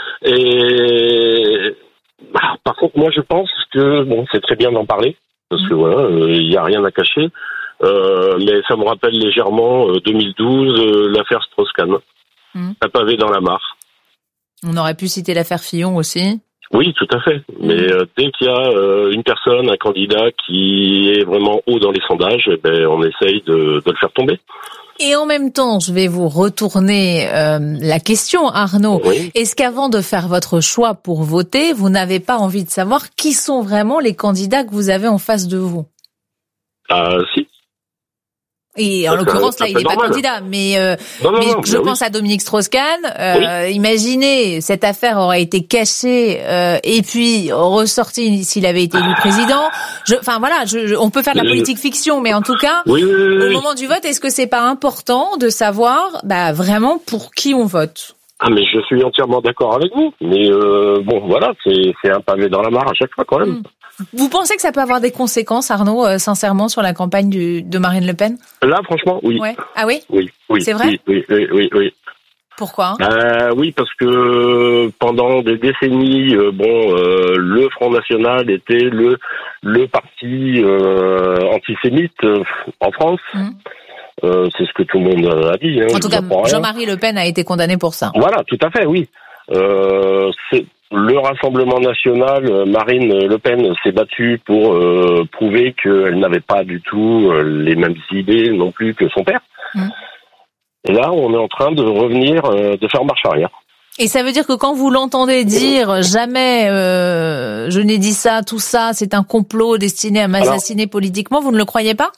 Et bah, par contre, moi, je pense que bon, c'est très bien d'en parler, parce mmh. que voilà, il euh, y a rien à cacher. Euh, mais ça me rappelle légèrement euh, deux mille douze, euh, l'affaire Strauss-Kahn, mmh. un pavé dans la mare. On aurait pu citer l'affaire Fillon aussi. Oui, tout à fait. Mais euh, dès qu'il y a euh, une personne, un candidat qui est vraiment haut dans les sondages, eh ben, on essaye de, de le faire tomber. Et en même temps, je vais vous retourner euh, la question, Arnaud. Oui. Est-ce qu'avant de faire votre choix pour voter, vous n'avez pas envie de savoir qui sont vraiment les candidats que vous avez en face de vous? Ah, si. Et en ça, l'occurrence, là, il n'est pas normal. candidat, mais, euh, non, non, mais non, je bah pense oui. à Dominique Strauss-Kahn. Euh, oui. Imaginez, cette affaire aurait été cachée euh, et puis ressortie s'il avait été élu président. Je, enfin voilà, je, je, on peut faire de la politique fiction, mais en tout cas, oui, oui, oui, au oui. moment du vote, est-ce que c'est pas important de savoir, bah, vraiment pour qui on vote? Ah, mais je suis entièrement d'accord avec vous. Mais euh, bon, voilà, c'est, c'est un pavé dans la mare à chaque fois quand même. Mmh. Vous pensez que ça peut avoir des conséquences, Arnaud, euh, sincèrement, sur la campagne du, de Marine Le Pen? Là, franchement, oui. Ouais. Ah oui? Oui, oui. C'est vrai? Oui, oui, oui, oui. oui. Pourquoi? euh, Oui, parce que pendant des décennies, euh, bon, euh, le Front National était le le parti euh, antisémite euh, en France. Mmh. Euh, c'est ce que tout le monde a dit. Hein, en tout cas, Jean-Marie Le Pen a été condamné pour ça. Voilà, tout à fait, oui. Euh, c'est le Rassemblement national. Marine Le Pen s'est battue pour euh, prouver qu'elle n'avait pas du tout euh, les mêmes idées non plus que son père. Mmh. Et là, on est en train de revenir, euh, de faire marche arrière. Et ça veut dire que quand vous l'entendez dire jamais euh, je n'ai dit ça, tout ça, c'est un complot destiné à m'assassiner Alors, politiquement, vous ne le croyez pas?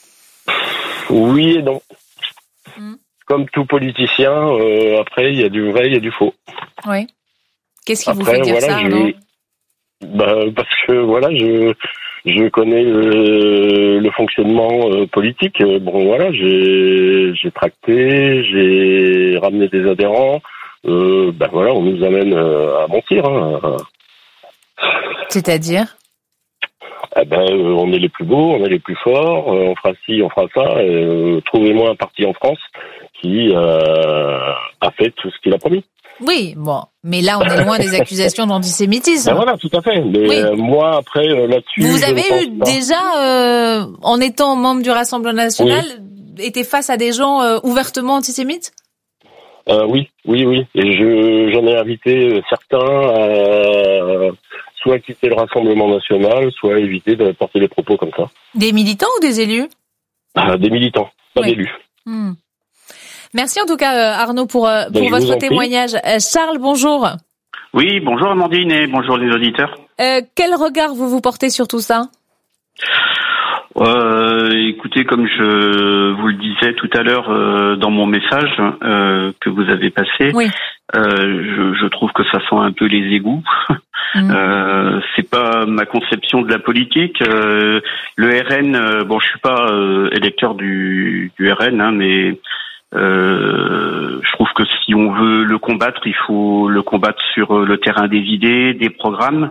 Oui et non. Mmh. Comme tout politicien, euh, après il y a du vrai, il y a du faux. Oui. Qu'est-ce qui après, vous fait dire voilà, ça, je... non bah, parce que voilà, je je connais le, le fonctionnement euh, politique. Bon voilà, j'ai j'ai tracté, j'ai ramené des adhérents. Euh, ben voilà, on nous amène à mentir. Hein. C'est-à-dire? Eh ben, euh, on est les plus beaux, on est les plus forts, euh, on fera ci, on fera ça. Euh, trouvez-moi un parti en France qui euh, a fait tout ce qu'il a promis. Oui, bon, mais là, on est loin des accusations d'antisémitisme. Ben voilà, tout à fait. Mais oui. euh, moi, après, euh, là-dessus... Vous avez eu déjà, euh, en étant membre du Rassemblement national, oui. été face à des gens euh, ouvertement antisémites? euh, Oui, oui, oui. Et je, j'en ai invité certains à soit quitter le Rassemblement national, soit éviter de porter des propos comme ça. Des militants ou des élus? euh, Des militants, pas oui. d'élus. Hmm. Merci en tout cas Arnaud pour, pour ben, votre témoignage. Euh, Charles, bonjour. Oui, bonjour Amandine et bonjour les auditeurs. Euh, quel regard vous vous portez sur tout ça? euh, Écoutez, comme je vous le disais tout à l'heure euh, dans mon message euh, que vous avez passé, oui. euh, je, je trouve que ça sent un peu les égouts. Mmh. Euh, c'est pas ma conception de la politique. Euh, le R N, euh, bon, je suis pas euh, électeur du, du R N, hein, mais Euh, je trouve que si on veut le combattre, il faut le combattre sur le terrain des idées, des programmes,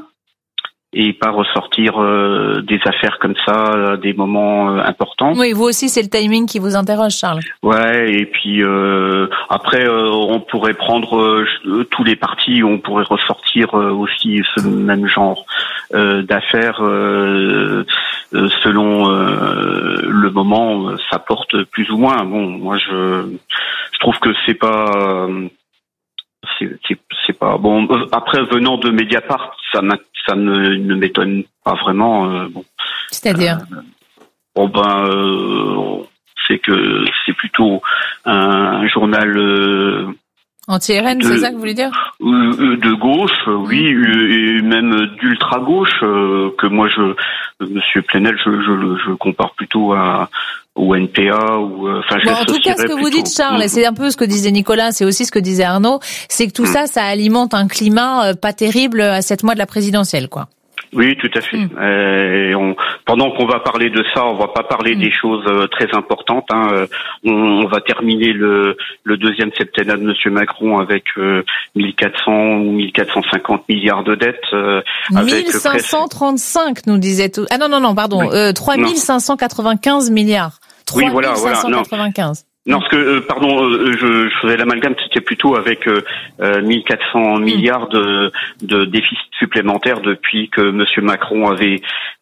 et pas ressortir euh, des affaires comme ça à des moments euh, importants. Oui, vous aussi, c'est le timing qui vous interroge, Charles. Ouais, et puis euh, après, euh, on pourrait prendre euh, tous les partis, on pourrait ressortir euh, aussi ce même genre euh, d'affaires euh, euh, selon euh, le moment, ça porte plus ou moins. Bon, moi, je je trouve que c'est pas c'est c'est, c'est pas bon. Après, venant de Mediapart, ça m'a ça ne, ne m'étonne pas vraiment. Euh, bon. C'est-à-dire euh, Bon ben, euh, c'est que c'est plutôt un, un journal euh, anti-R N, c'est ça que vous voulez dire? euh, De gauche, oui, et même d'ultra-gauche, euh, que moi, je, Monsieur Plenel, je, je, je compare plutôt à au N P A ou enfin bon, en tout cas ce que vous dites, Charles, et c'est un peu ce que disait Nicolas, c'est aussi ce que disait Arnaud, c'est que tout mmh. ça ça alimente un climat pas terrible à sept mois de la présidentielle, quoi. Oui, tout à fait. Mmh. Et on, pendant qu'on va parler de ça, on va pas parler mmh. des choses euh, très importantes. Hein. On, on va terminer le, le deuxième septennat de Monsieur Macron avec euh, mille quatre cents ou mille quatre cent cinquante milliards de dettes. Euh, mille cinq cent trente-cinq, nous disait tout. Ah non non non, pardon, oui. euh, trois mille cinq cent quatre-vingt-quinze milliards. Oui, voilà, voilà. trois mille cinq cent quatre-vingt-quinze. Non, parce que euh, pardon, euh, je, je faisais l'amalgame, c'était plutôt avec euh, euh, mille quatre cents milliards de, de déficit supplémentaire depuis que Monsieur Macron avait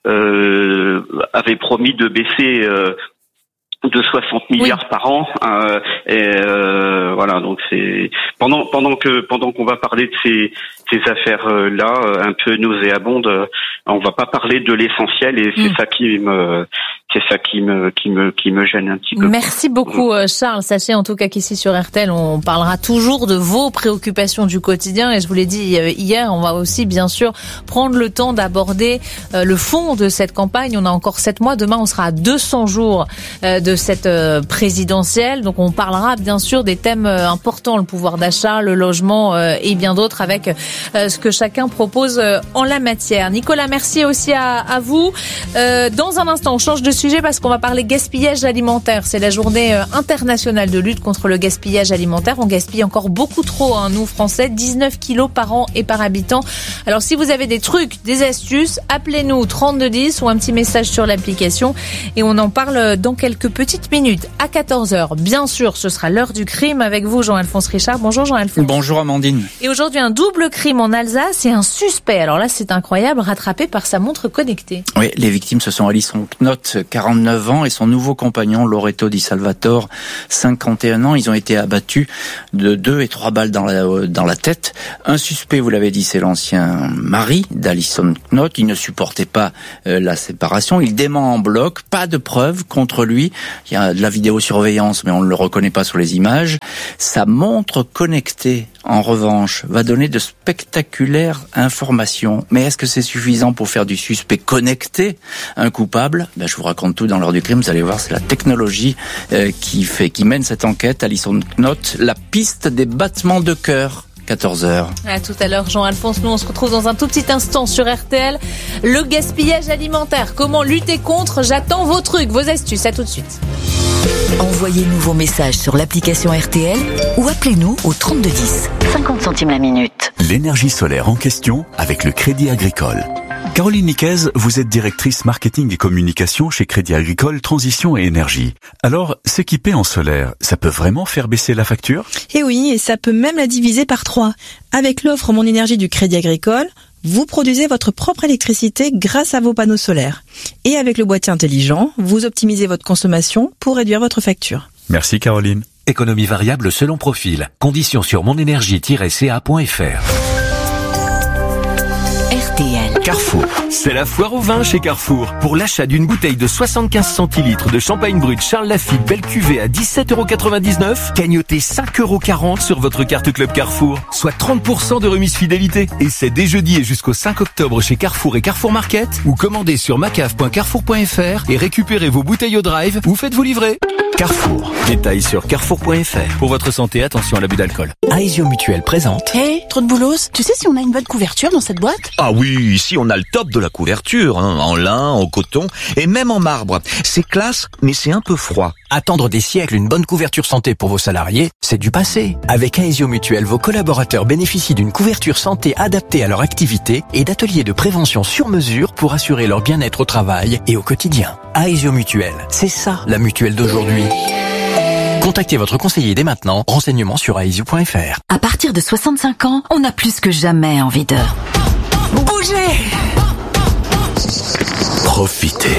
euh, avait promis de baisser euh, de soixante milliards oui. par an. Euh, et euh, voilà, donc c'est pendant pendant que pendant qu'on va parler de ces ces affaires là un peu nauséabondes, on va pas parler de l'essentiel et c'est mmh. ça qui me c'est ça qui me qui me qui me gêne un petit peu. Merci beaucoup Charles. Sachez en tout cas qu'ici sur R T L, on parlera toujours de vos préoccupations du quotidien et je vous l'ai dit hier, on va aussi bien sûr prendre le temps d'aborder le fond de cette campagne. On a encore sept mois, demain on sera à deux cents jours de cette présidentielle. Donc on parlera bien sûr des thèmes importants, le pouvoir d'achat, d'achat, le logement euh, et bien d'autres avec euh, ce que chacun propose euh, en la matière. Nicolas, merci aussi à, à vous. Euh, dans un instant, on change de sujet parce qu'on va parler gaspillage alimentaire. C'est la journée euh, internationale de lutte contre le gaspillage alimentaire. On gaspille encore beaucoup trop, hein, nous Français, dix-neuf kilos par an et par habitant. Alors si vous avez des trucs, des astuces, appelez-nous trente-deux dix ou un petit message sur l'application et on en parle dans quelques petites minutes. À quatorze heures, bien sûr, ce sera l'heure du crime avec vous, Jean-Alphonse Richard. Bonjour Jean-Alphonse. Bonjour Amandine. Et aujourd'hui, un double crime en Alsace et un suspect. Alors là, c'est incroyable, rattrapé par sa montre connectée. Oui, les victimes, ce sont Alison Knott, quarante-neuf ans, et son nouveau compagnon, Loreto Di Salvatore, cinquante et un ans. Ils ont été abattus de deux et trois balles dans la, dans la tête. Un suspect, vous l'avez dit, c'est l'ancien mari d'Alison Knott. Il ne supportait pas euh, la séparation. Il dément en bloc. Pas de preuves contre lui. Il y a de la vidéosurveillance, mais on ne le reconnaît pas sur les images. Sa montre connectée, en revanche, va donner de spectaculaires informations. Mais est-ce que c'est suffisant pour faire du suspect connecté un coupable? Ben, je vous raconte tout dans l'heure du crime. Vous allez voir, c'est la technologie euh, qui fait, qui mène cette enquête. Alison Knott, la piste des battements de cœur. quatorze heures. À tout à l'heure, Jean-Alphonse. Nous, on se retrouve dans un tout petit instant sur R T L. Le gaspillage alimentaire. Comment lutter contre? J'attends vos trucs, vos astuces. À tout de suite. Envoyez-nous vos messages sur l'application R T L ou appelez-nous au trente-deux dix. cinquante centimes la minute. L'énergie solaire en question avec le Crédit Agricole. Caroline Niquez, vous êtes directrice marketing et communication chez Crédit Agricole Transition et Énergie. Alors, s'équiper en solaire, ça peut vraiment faire baisser la facture? Eh oui, et ça peut même la diviser par trois. Avec l'offre Mon Énergie du Crédit Agricole, vous produisez votre propre électricité grâce à vos panneaux solaires. Et avec le boîtier intelligent, vous optimisez votre consommation pour réduire votre facture. Merci Caroline. Économie variable selon profil. Conditions sur monénergie tiret c a point f r. R T L. Carrefour. C'est la foire au vin chez Carrefour. Pour l'achat d'une bouteille de soixante-quinze centilitres de champagne brut Charles Lafite belle cuvée à dix-sept euros quatre-vingt-dix-neuf, cagnotez cinq euros quarante sur votre carte Club Carrefour, soit trente pour cent de remise fidélité. Et c'est dès jeudi et jusqu'au cinq octobre chez Carrefour et Carrefour Market, ou commandez sur macaf point carrefour point f r et récupérez vos bouteilles au drive ou faites-vous livrer. Carrefour. Détails sur carrefour point f r. Pour votre santé, attention à l'abus d'alcool. Aesio Mutuelle présente. Hé, hey, trop de boulos. Tu sais si on a une bonne couverture dans cette boîte? Ah oui, ici on a le top de la couverture, hein, en lin, en coton et même en marbre. C'est classe, mais c'est un peu froid. Attendre des siècles une bonne couverture santé pour vos salariés, c'est du passé. Avec Aesio Mutuelle, vos collaborateurs bénéficient d'une couverture santé adaptée à leur activité et d'ateliers de prévention sur mesure pour assurer leur bien-être au travail et au quotidien. Aesio Mutuelle, c'est ça la mutuelle d'aujourd'hui. Contactez votre conseiller dès maintenant. Renseignements sur aesio point f r. À partir de soixante-cinq ans, on a plus que jamais envie de bouger. Profitez.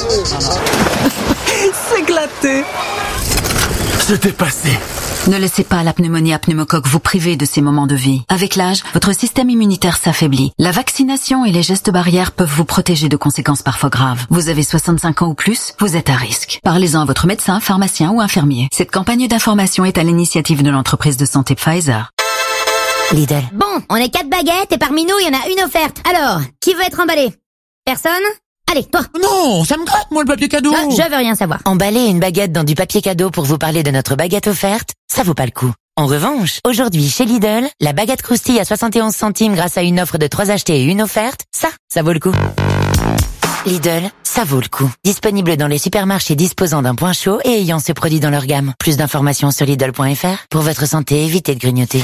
S'éclater. C'était passé. Ne laissez pas la pneumonie à pneumocoque vous priver de ces moments de vie. Avec l'âge, votre système immunitaire s'affaiblit. La vaccination et les gestes barrières peuvent vous protéger de conséquences parfois graves. Vous avez soixante-cinq ans ou plus, vous êtes à risque. Parlez-en à votre médecin, pharmacien ou infirmier. Cette campagne d'information est à l'initiative de l'entreprise de santé Pfizer. Lidl. Bon, on est quatre baguettes et parmi nous, il y en a une offerte. Alors, qui veut être emballé? Personne? Allez, toi. Non, ça me gratte, moi, le papier cadeau. Ah, je veux rien savoir. Emballer une baguette dans du papier cadeau pour vous parler de notre baguette offerte, ça vaut pas le coup. En revanche, aujourd'hui, chez Lidl, la baguette croustille à soixante et onze centimes grâce à une offre de trois achetés et une offerte, ça, ça vaut le coup. Lidl, ça vaut le coup. Disponible dans les supermarchés disposant d'un point chaud et ayant ce produit dans leur gamme. Plus d'informations sur Lidl point f r. Pour votre santé, évitez de grignoter.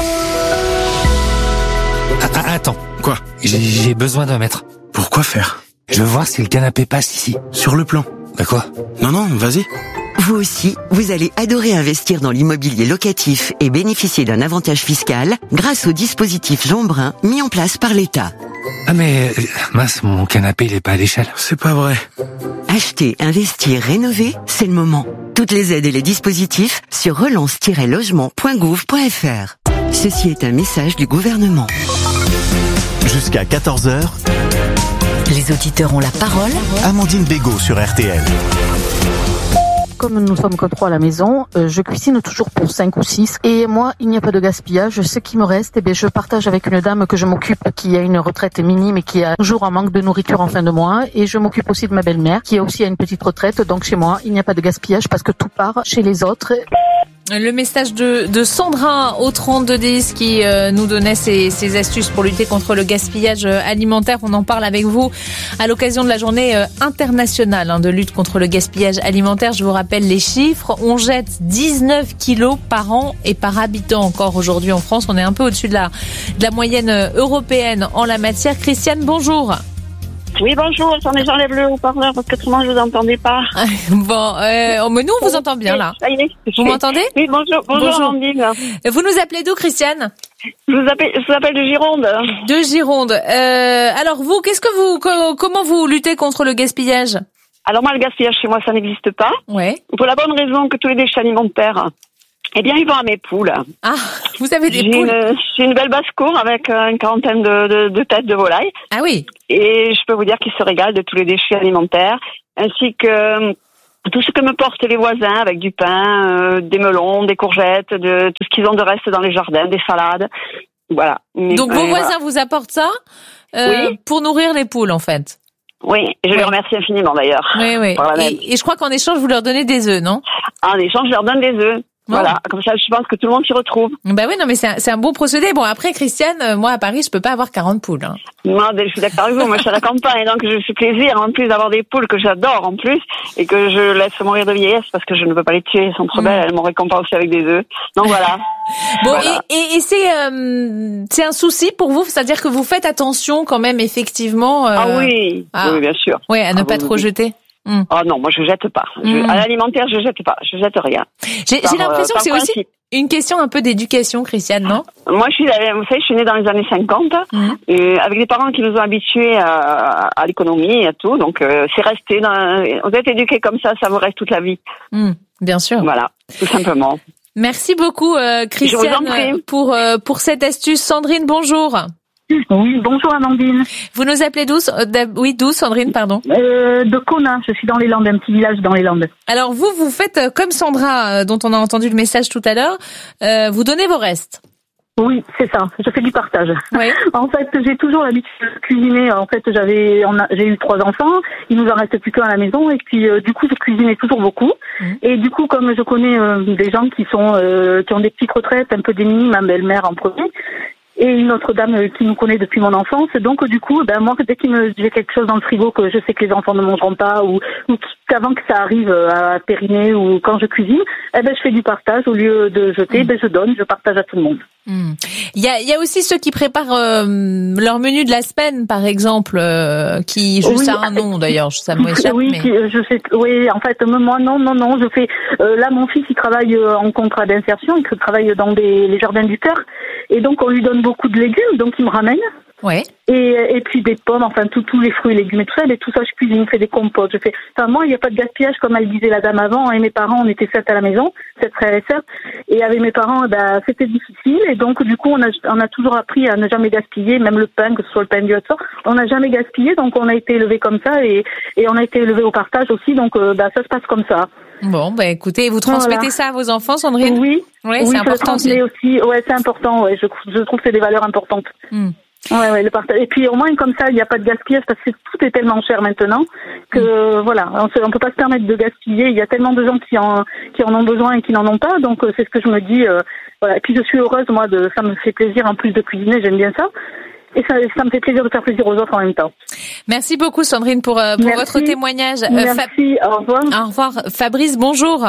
Ah, attends, quoi? J'ai besoin d'un mètre. Pourquoi faire? Je veux voir si le canapé passe ici. Sur le plan. Bah quoi? Non, non, vas-y. Vous aussi, vous allez adorer investir dans l'immobilier locatif et bénéficier d'un avantage fiscal grâce au dispositif Jeanbrun mis en place par l'État. Ah mais, mince, mon canapé il est pas à l'échelle. C'est pas vrai. Acheter, investir, rénover, c'est le moment. Toutes les aides et les dispositifs sur relance tiret logement point gouv point f r. Ceci est un message du gouvernement. Jusqu'à quatorze heures, les auditeurs ont la parole. Amandine Bégaud sur R T L. Comme nous sommes que trois à la maison, euh, je cuisine toujours pour cinq ou six. Et moi, il n'y a pas de gaspillage. Ce qui me reste, eh bien, je partage avec une dame que je m'occupe, qui a une retraite minime et qui a toujours un manque de nourriture en fin de mois. Et je m'occupe aussi de ma belle-mère, qui a aussi une petite retraite. Donc chez moi, il n'y a pas de gaspillage parce que tout part chez les autres. Le message de, de Sandra au trente-deux dix qui euh, nous donnait ses, ses astuces pour lutter contre le gaspillage alimentaire. On en parle avec vous à l'occasion de la journée euh, internationale hein, de lutte contre le gaspillage alimentaire. Je vous rappelle les chiffres. On jette dix-neuf kilos par an et par habitant encore aujourd'hui en France. On est un peu au-dessus de la, de la moyenne européenne en la matière. Christiane, bonjour. Oui, bonjour. Attendez, j'enlève le haut-parleur parce qu'autrement je vous entendais pas. Bon, euh, mais nous on vous entend bien là. Ça y est. Vous m'entendez? Oui, bonjour. Bonjour, bonjour. Amandine. Vous nous appelez d'où, Christiane? Je vous appelle, je vous appelle de Gironde. De Gironde. Euh, alors vous, qu'est-ce que vous, co- comment vous luttez contre le gaspillage? Alors moi, le gaspillage chez moi, ça n'existe pas. Ouais. Pour la bonne raison que tous les déchets alimentaires, eh bien, ils vont à mes poules. Ah, vous avez des j'ai poules? Une, j'ai une belle basse-cour avec une quarantaine de, de, de têtes de volailles. Ah oui. Et je peux vous dire qu'ils se régalent de tous les déchets alimentaires, ainsi que tout ce que me portent les voisins avec du pain, euh, des melons, des courgettes, de tout ce qu'ils ont de reste dans les jardins, des salades. Voilà. Mais, Donc vos euh, voisins voilà. vous apportent ça euh, Oui. pour nourrir les poules en fait? Oui, et je Oui. les remercie infiniment d'ailleurs. Oui, oui. Par la même. Et, et je crois qu'en échange, vous leur donnez des œufs, non? En échange, je leur donne des œufs. Bon. Voilà, comme ça, je pense que tout le monde s'y retrouve. Bah oui, non, mais c'est un, c'est un beau procédé. Bon, après, Christiane, euh, moi, à Paris, je peux pas avoir quarante poules. Hein. Moi, je suis d'accord avec vous. Moi, je suis à la campagne, donc je suis plaisir, en plus, d'avoir des poules que j'adore, en plus, et que je laisse mourir de vieillesse parce que je ne peux pas les tuer. Elles sont trop Mmh. belles, elles m'ont récompensé avec des œufs. Donc voilà. Bon, Voilà. et, et, et c'est, euh, c'est un souci pour vous? C'est-à-dire que vous faites attention quand même, effectivement. Euh, Ah oui, ah. oui, bien sûr. Ouais, à ne Ah, pas oui, trop oui. jeter. Mmh. Oh non, moi je jette pas. Je, Mmh. À l'alimentaire, je jette pas. Je jette rien. J'ai, Par, j'ai l'impression euh, que c'est par aussi principe. une question un peu d'éducation, Christiane, non? Moi, je suis, vous savez, je suis née dans les années cinquante, Mmh. euh, avec des parents qui nous ont habitués à, à l'économie et à tout. Donc, euh, c'est resté. Dans, vous êtes éduqués comme ça, ça vous reste toute la vie. Mmh, bien sûr. Voilà, tout simplement. Merci beaucoup, euh, Christiane, Je vous en prie. pour euh, pour cette astuce. Sandrine, bonjour. Oui, bonjour Amandine. Vous nous appelez d'où? euh, d'ab- Oui, d'où, Sandrine, pardon. Euh, de Kona, je suis dans les Landes, un petit village dans les Landes. Alors vous, vous faites euh, comme Sandra, euh, dont on a entendu le message tout à l'heure. Euh, vous donnez vos restes. Oui, c'est ça. Je fais du partage. Oui. En fait, j'ai toujours l'habitude de cuisiner. En fait, j'avais, on a, j'ai eu trois enfants. Il nous en reste plus qu'un à la maison. Et puis, euh, du coup, je cuisinais toujours beaucoup. Mmh. Et du coup, comme je connais euh, des gens qui sont, euh, qui ont des petites retraites, un peu démunies, ma belle-mère en premier, et une autre dame qui nous connaît depuis mon enfance. Donc, du coup, ben moi, dès qu'il me j'ai quelque chose dans le frigo que je sais que les enfants ne mangeront pas, ou, ou qu'avant que ça arrive à périner, ou quand je cuisine, eh ben je fais du partage au lieu de jeter. Mmh. Ben je donne, je partage à tout le monde. Mmh. Il y a, il y a aussi ceux qui préparent euh, leur menu de la semaine, par exemple, euh, qui juste oui, a un nom d'ailleurs, ça m'échappe. Oui, mais... qui, je sais. Oui, en fait, moi, non, non, non, je fais. Euh, là, mon fils, il travaille en contrat d'insertion, il travaille dans des, les jardins du cœur, et donc on lui donne beaucoup de légumes, donc il me ramène. Ouais. Et, et puis des pommes, enfin tous tous les fruits et légumes et tout ça, mais tout ça je cuisine, je fais des compotes, je fais. Enfin moi il n'y a pas de gaspillage comme elle disait la dame avant. Et mes parents, on était sept à la maison, sept frères et sœurs, et avec mes parents, ben c'était difficile. Et donc du coup on a on a toujours appris à ne jamais gaspiller, même le pain, que ce soit le pain du tout ça, on n'a jamais gaspillé. Donc on a été élevés comme ça et et on a été élevés au partage aussi. Donc euh, ben ça se passe comme ça. Bon, bah écoutez, vous transmettez voilà. ça à vos enfants, Sandrine? Oui, ouais, oui, c'est je important le transmets aussi. Ouais, c'est important. Ouais, je je trouve que c'est des valeurs importantes. Mm. Ouais, ouais, le partage. Et puis au moins comme ça, il n'y a pas de gaspillage parce que tout est tellement cher maintenant que mmh. voilà, on se, on peut pas se permettre de gaspiller. Il y a tellement de gens qui en qui en ont besoin et qui n'en ont pas. Donc euh, c'est ce que je me dis. Euh, voilà. Et puis je suis heureuse moi de ça me fait plaisir en plus de cuisiner, j'aime bien ça. Et ça, ça me fait plaisir de faire plaisir aux autres en même temps. Merci beaucoup Sandrine pour euh, pour votre témoignage. Merci. Euh, Fa- au revoir. Au revoir. Fabrice, bonjour.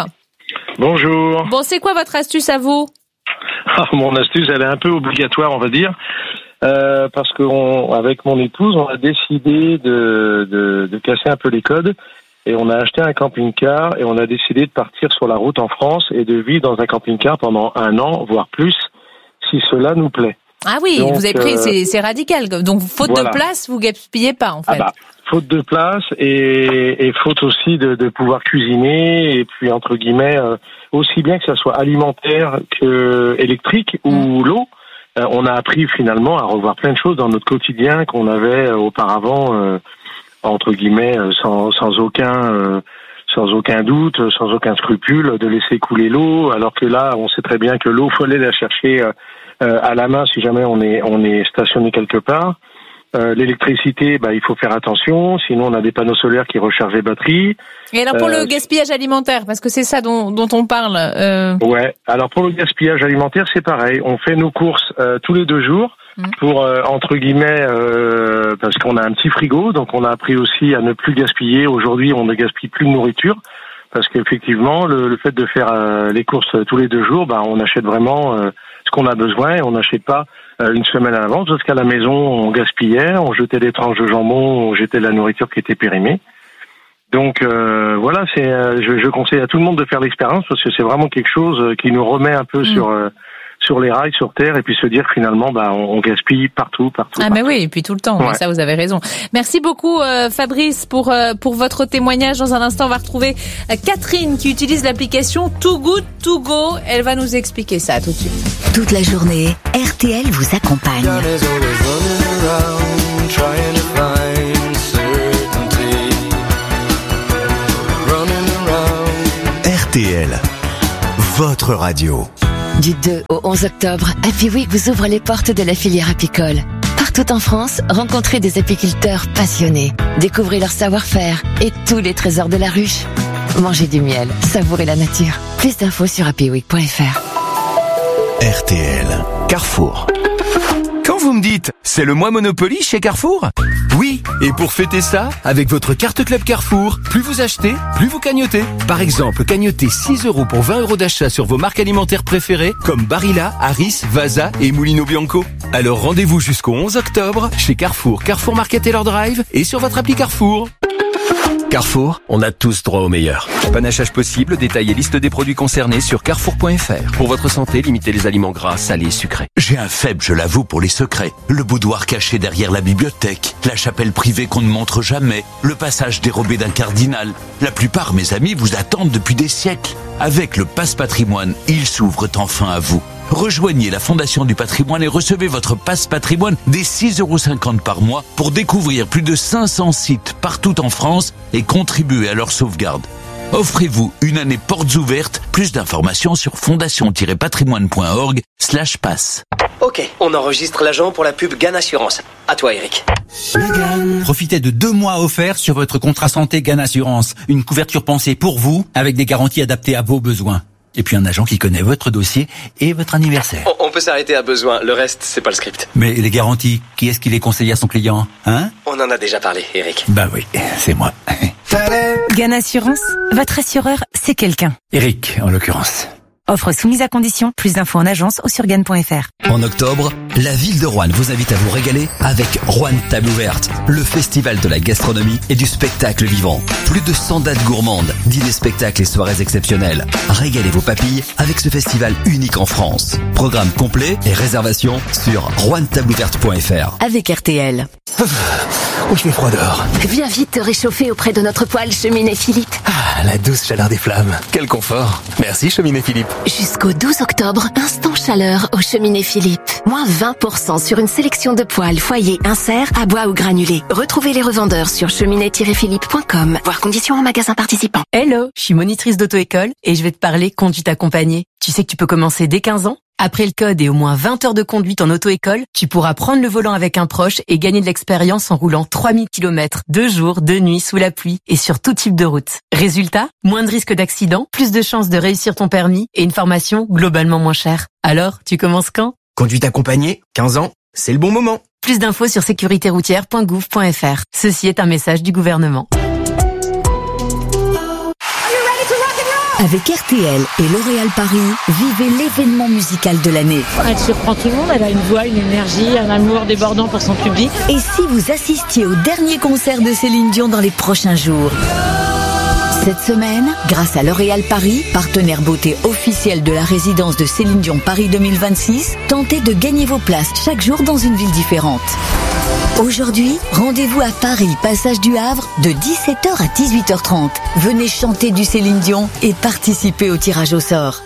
Bonjour. Bon, c'est quoi votre astuce à vous? Ah, mon astuce, elle est un peu obligatoire, on va dire. Euh, parce qu'on, avec mon épouse, on a décidé de, de, de casser un peu les codes et on a acheté un camping-car et on a décidé de partir sur la route en France et de vivre dans un camping-car pendant un an, voire plus, si cela nous plaît. Ah oui, donc, vous avez pris, euh, c'est, c'est radical. Donc, faute voilà. de place, vous gaspillez pas, en fait. Ah bah, faute de place et, et faute aussi de, de pouvoir cuisiner et puis, entre guillemets, euh, aussi bien que ça soit alimentaire que électrique ou mmh. l'eau. Euh, on a appris finalement à revoir plein de choses dans notre quotidien qu'on avait euh, auparavant, euh, entre guillemets, euh, sans, sans aucun, euh, sans aucun doute, sans aucun scrupule, de laisser couler l'eau. Alors que là, on sait très bien que l'eau, faut aller la chercher euh, euh, à la main si jamais on est, on est stationné quelque part. Euh, l'électricité, bah, il faut faire attention, sinon on a des panneaux solaires qui rechargent les batteries. Et alors pour euh, le gaspillage alimentaire, parce que c'est ça dont, dont on parle. Euh... Ouais, alors pour le gaspillage alimentaire, c'est pareil. On fait nos courses euh, tous les deux jours mmh. pour, euh, entre guillemets, euh, parce qu'on a un petit frigo, donc on a appris aussi à ne plus gaspiller. Aujourd'hui, on ne gaspille plus de nourriture, parce qu'effectivement, le, le fait de faire euh, les courses tous les deux jours, bah, on achète vraiment euh, ce qu'on a besoin et on n'achète pas une semaine à l'avance, parce qu'à la maison, on gaspillait, on jetait des tranches de jambon, on jetait de la nourriture qui était périmée. Donc euh, voilà, c'est, euh, je, je conseille à tout le monde de faire l'expérience, parce que c'est vraiment quelque chose qui nous remet un peu mmh. sur euh, sur les rails, sur terre, et puis se dire finalement, bah, on, on gaspille partout, partout. Ah partout. mais oui, et puis tout le temps. Ouais. Ça, vous avez raison. Merci beaucoup, euh, Fabrice, pour euh, pour votre témoignage. Dans un instant, on va retrouver euh, Catherine qui utilise l'application Too Good To Go. Elle va nous expliquer ça tout de suite. Toute la journée, R T L vous accompagne. R T L, votre radio. Du deux au onze octobre, Happy Week vous ouvre les portes de la filière apicole. Partout en France, rencontrez des apiculteurs passionnés. Découvrez leur savoir-faire et tous les trésors de la ruche. Mangez du miel, savourez la nature. Plus d'infos sur happy week point f r. R T L, Carrefour. Quand vous me dites « c'est le mois Monopoly chez Carrefour », oui, et pour fêter ça, avec votre carte Club Carrefour, plus vous achetez, plus vous cagnotez. Par exemple, cagnotez six euros pour vingt euros d'achat sur vos marques alimentaires préférées comme Barilla, Harris, Vasa et Mulino Bianco. Alors rendez-vous jusqu'au onze octobre chez Carrefour, Carrefour Market Taylor Drive et sur votre appli Carrefour. Carrefour, on a tous droit au meilleur. Panachage possible, détail et liste des produits concernés sur carrefour point f r. Pour votre santé, limitez les aliments gras, salés, sucrés. J'ai un faible, je l'avoue, pour les secrets. Le boudoir caché derrière la bibliothèque, la chapelle privée qu'on ne montre jamais, le passage dérobé d'un cardinal. La plupart, mes amis, vous attendent depuis des siècles. Avec le Passe Patrimoine, ils s'ouvrent enfin à vous. Rejoignez la Fondation du Patrimoine et recevez votre Passe Patrimoine dès six euros cinquante par mois pour découvrir plus de cinq cents sites partout en France et contribuer à leur sauvegarde. Offrez-vous une année portes ouvertes. Plus d'informations sur fondation-patrimoine.org slash passe. Ok, on enregistre l'agent pour la pub Gan Assurance. À toi, Eric. Profitez de deux mois offerts sur votre contrat santé Gan Assurance. Une couverture pensée pour vous avec des garanties adaptées à vos besoins. Et puis un agent qui connaît votre dossier et votre anniversaire. On, on peut s'arrêter à besoin, le reste, c'est pas le script. Mais les garanties, qui est-ce qui les conseille à son client, hein? On en a déjà parlé, Eric. Bah oui, c'est moi. Gan Assurance, votre assureur, c'est quelqu'un. Eric, en l'occurrence. Offre soumise à condition, plus d'infos en agence ou sur gan point f r. En octobre, la ville de Roanne vous invite à vous régaler avec Roanne Table Ouverte, le festival de la gastronomie et du spectacle vivant. Plus de cent dates gourmandes, dîners, spectacles et soirées exceptionnelles. Régalez vos papilles avec ce festival unique en France. Programme complet et réservation sur roanne table ouverte point f r. Avec R T L. Où je fais froid dehors. Viens vite te réchauffer auprès de notre poêle Cheminée Philippe. Ah, la douce chaleur des flammes. Quel confort. Merci Cheminée Philippe. Jusqu'au douze octobre, instant chaleur au Cheminée Philippe. Moins vingt pour cent sur une sélection de poêles, foyers, inserts, à bois ou granulés. Retrouvez les revendeurs sur cheminée tiret philippe point com. Voir conditions en magasin participant. Hello, je suis monitrice d'auto-école et je vais te parler conduite accompagnée. Tu sais que tu peux commencer dès quinze ans? Après le code et au moins vingt heures de conduite en auto-école, tu pourras prendre le volant avec un proche et gagner de l'expérience en roulant trois mille kilomètres, deux jours, deux nuits, sous la pluie et sur tout type de route. Résultat, moins de risques d'accident, plus de chances de réussir ton permis et une formation globalement moins chère. Alors, tu commences quand? Conduite accompagnée, quinze ans, c'est le bon moment. Plus d'infos sur sécurité routière point gouv point f r. Ceci est un message du gouvernement. Avec R T L et L'Oréal Paris, vivez l'événement musical de l'année. Elle surprend tout le monde, elle a une voix, une énergie, un amour débordant pour son public. Et si vous assistiez au dernier concert de Céline Dion dans les prochains jours? Cette semaine, grâce à L'Oréal Paris, partenaire beauté officiel de la résidence de Céline Dion Paris deux mille vingt-six, tentez de gagner vos places chaque jour dans une ville différente. Aujourd'hui, rendez-vous à Paris, passage du Havre, de dix-sept heures à dix-huit heures trente. Venez chanter du Céline Dion et participer au tirage au sort.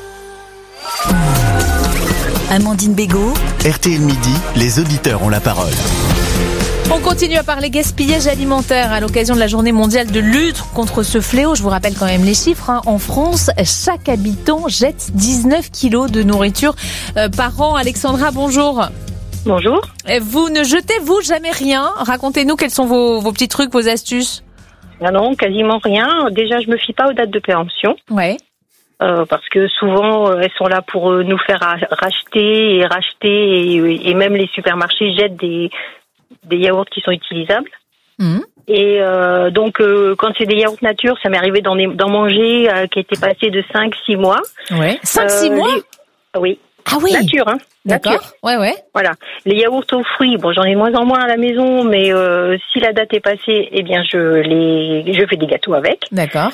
Amandine Bégaud. R T L Midi, les auditeurs ont la parole. On continue à parler gaspillage alimentaire à l'occasion de la journée mondiale de lutte contre ce fléau. Je vous rappelle quand même les chiffres. Hein. En France, chaque habitant jette dix-neuf kilos de nourriture euh, par an. Alexandra, bonjour. Bonjour. Et vous ne jetez, vous, jamais rien. Racontez-nous quels sont vos, vos petits trucs, vos astuces. Ah non, quasiment rien. Déjà, je me fie pas aux dates de péremption. Ouais. Euh, parce que souvent, euh, elles sont là pour euh, nous faire ra- racheter et racheter. Et, et même les supermarchés jettent des, des yaourts qui sont utilisables. Mmh. Et euh, donc, euh, quand c'est des yaourts nature, ça m'est arrivé d'en, d'en manger euh, qui étaient passés de cinq six mois. Ouais. cinq six euh, mois les... Oui. Ah oui. Nature, hein. D'accord. Nature. Ouais, ouais. Voilà. Les yaourts aux fruits, bon, j'en ai de moins en moins à la maison, mais euh, si la date est passée, eh bien, je les, je fais des gâteaux avec. D'accord.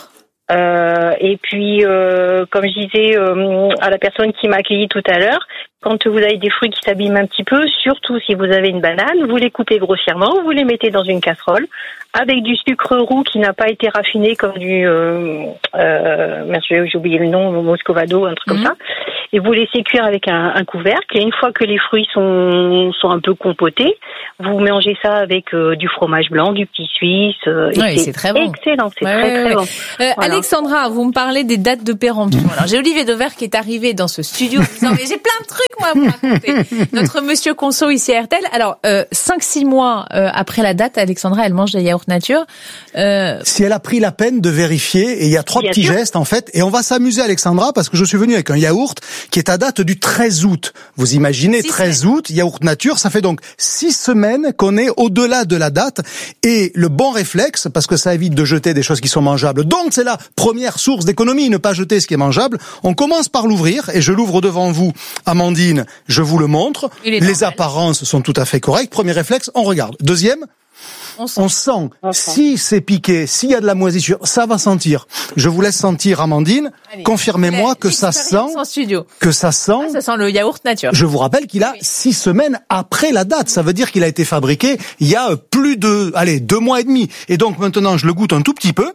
Euh, et puis, euh, comme je disais euh, à la personne qui m'a accueilli tout à l'heure, quand vous avez des fruits qui s'abîment un petit peu, surtout si vous avez une banane, vous les coupez grossièrement, vous les mettez dans une casserole avec du sucre roux qui n'a pas été raffiné comme du, euh, euh, merde, j'ai oublié le nom, Moscovado, un truc mmh. comme ça. Et vous laissez cuire avec un, un couvercle. Et une fois que les fruits sont, sont un peu compotés, vous mangez ça avec euh, du fromage blanc, du petit suisse. Euh, oui, et c'est, c'est très bon. Excellent, c'est ouais, très ouais, très ouais. bon. Euh, voilà. Alexandra, vous me parlez des dates de péremption. Alors j'ai Olivier Dauvert qui est arrivé dans ce studio en disant mais j'ai plein de trucs moi à vous raconter. Notre monsieur Conso ici à R T L. Alors euh, cinq six mois euh, après la date, Alexandra elle mange des yaourts nature. Euh... Si elle a pris la peine de vérifier, et il y a trois Bien petits sûr. gestes en fait, et on va s'amuser Alexandra parce que je suis venu avec un yaourt qui est à date du treize août. Vous imaginez, treize août, yaourt nature, ça fait donc six semaines qu'on est au-delà de la date. Et le bon réflexe, parce que ça évite de jeter des choses qui sont mangeables, donc c'est la première source d'économie, ne pas jeter ce qui est mangeable. On commence par l'ouvrir, et je l'ouvre devant vous, Amandine, je vous le montre. Les normal. apparences sont tout à fait correctes. Premier réflexe, on regarde. Deuxième, On sent. On sent. On sent. Si c'est piqué, s'il y a de la moisissure, ça va sentir. Je vous laisse sentir, Amandine. Allez, confirmez-moi que ça sent. En studio. Que ça sent. Ah, ça sent le yaourt nature. Je vous rappelle qu'il a oui. six semaines après la date. Ça veut dire qu'il a été fabriqué il y a plus de, allez, deux mois et demi. Et donc maintenant, je le goûte un tout petit peu.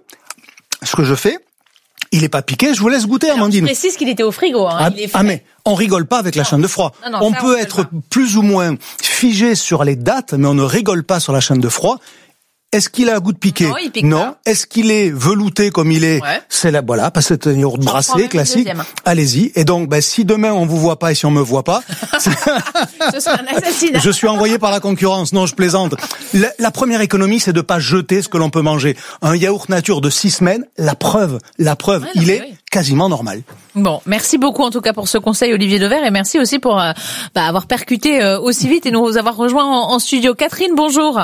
Ce que je fais. Il est pas piqué, je vous laisse goûter, Alors, Amandine. Je précise qu'il était au frigo. Hein. Ah, il est ah mais on rigole pas avec la non. chaîne de froid. Non, non, on ça, peut on être plus ou moins figé sur les dates, mais on ne rigole pas sur la chaîne de froid. Est-ce qu'il a un goût de piqué? Non, il pique non. pas. Est-ce qu'il est velouté comme il est? Ouais. C'est là, voilà, parce que c'est un yaourt brassé classique. Allez-y. Et donc, ben, si demain on vous voit pas et si on me voit pas, ce sera un assassinat. Je suis envoyé par la concurrence. Non, je plaisante. La, la première économie, c'est de pas jeter ce que l'on peut manger. Un yaourt nature de six semaines, la preuve, la preuve, ouais, il est oui. quasiment normal. Bon, merci beaucoup en tout cas pour ce conseil, Olivier Dauvert, et merci aussi pour euh, bah, avoir percuté euh, aussi vite et nous avoir rejoints en, en studio. Catherine, bonjour.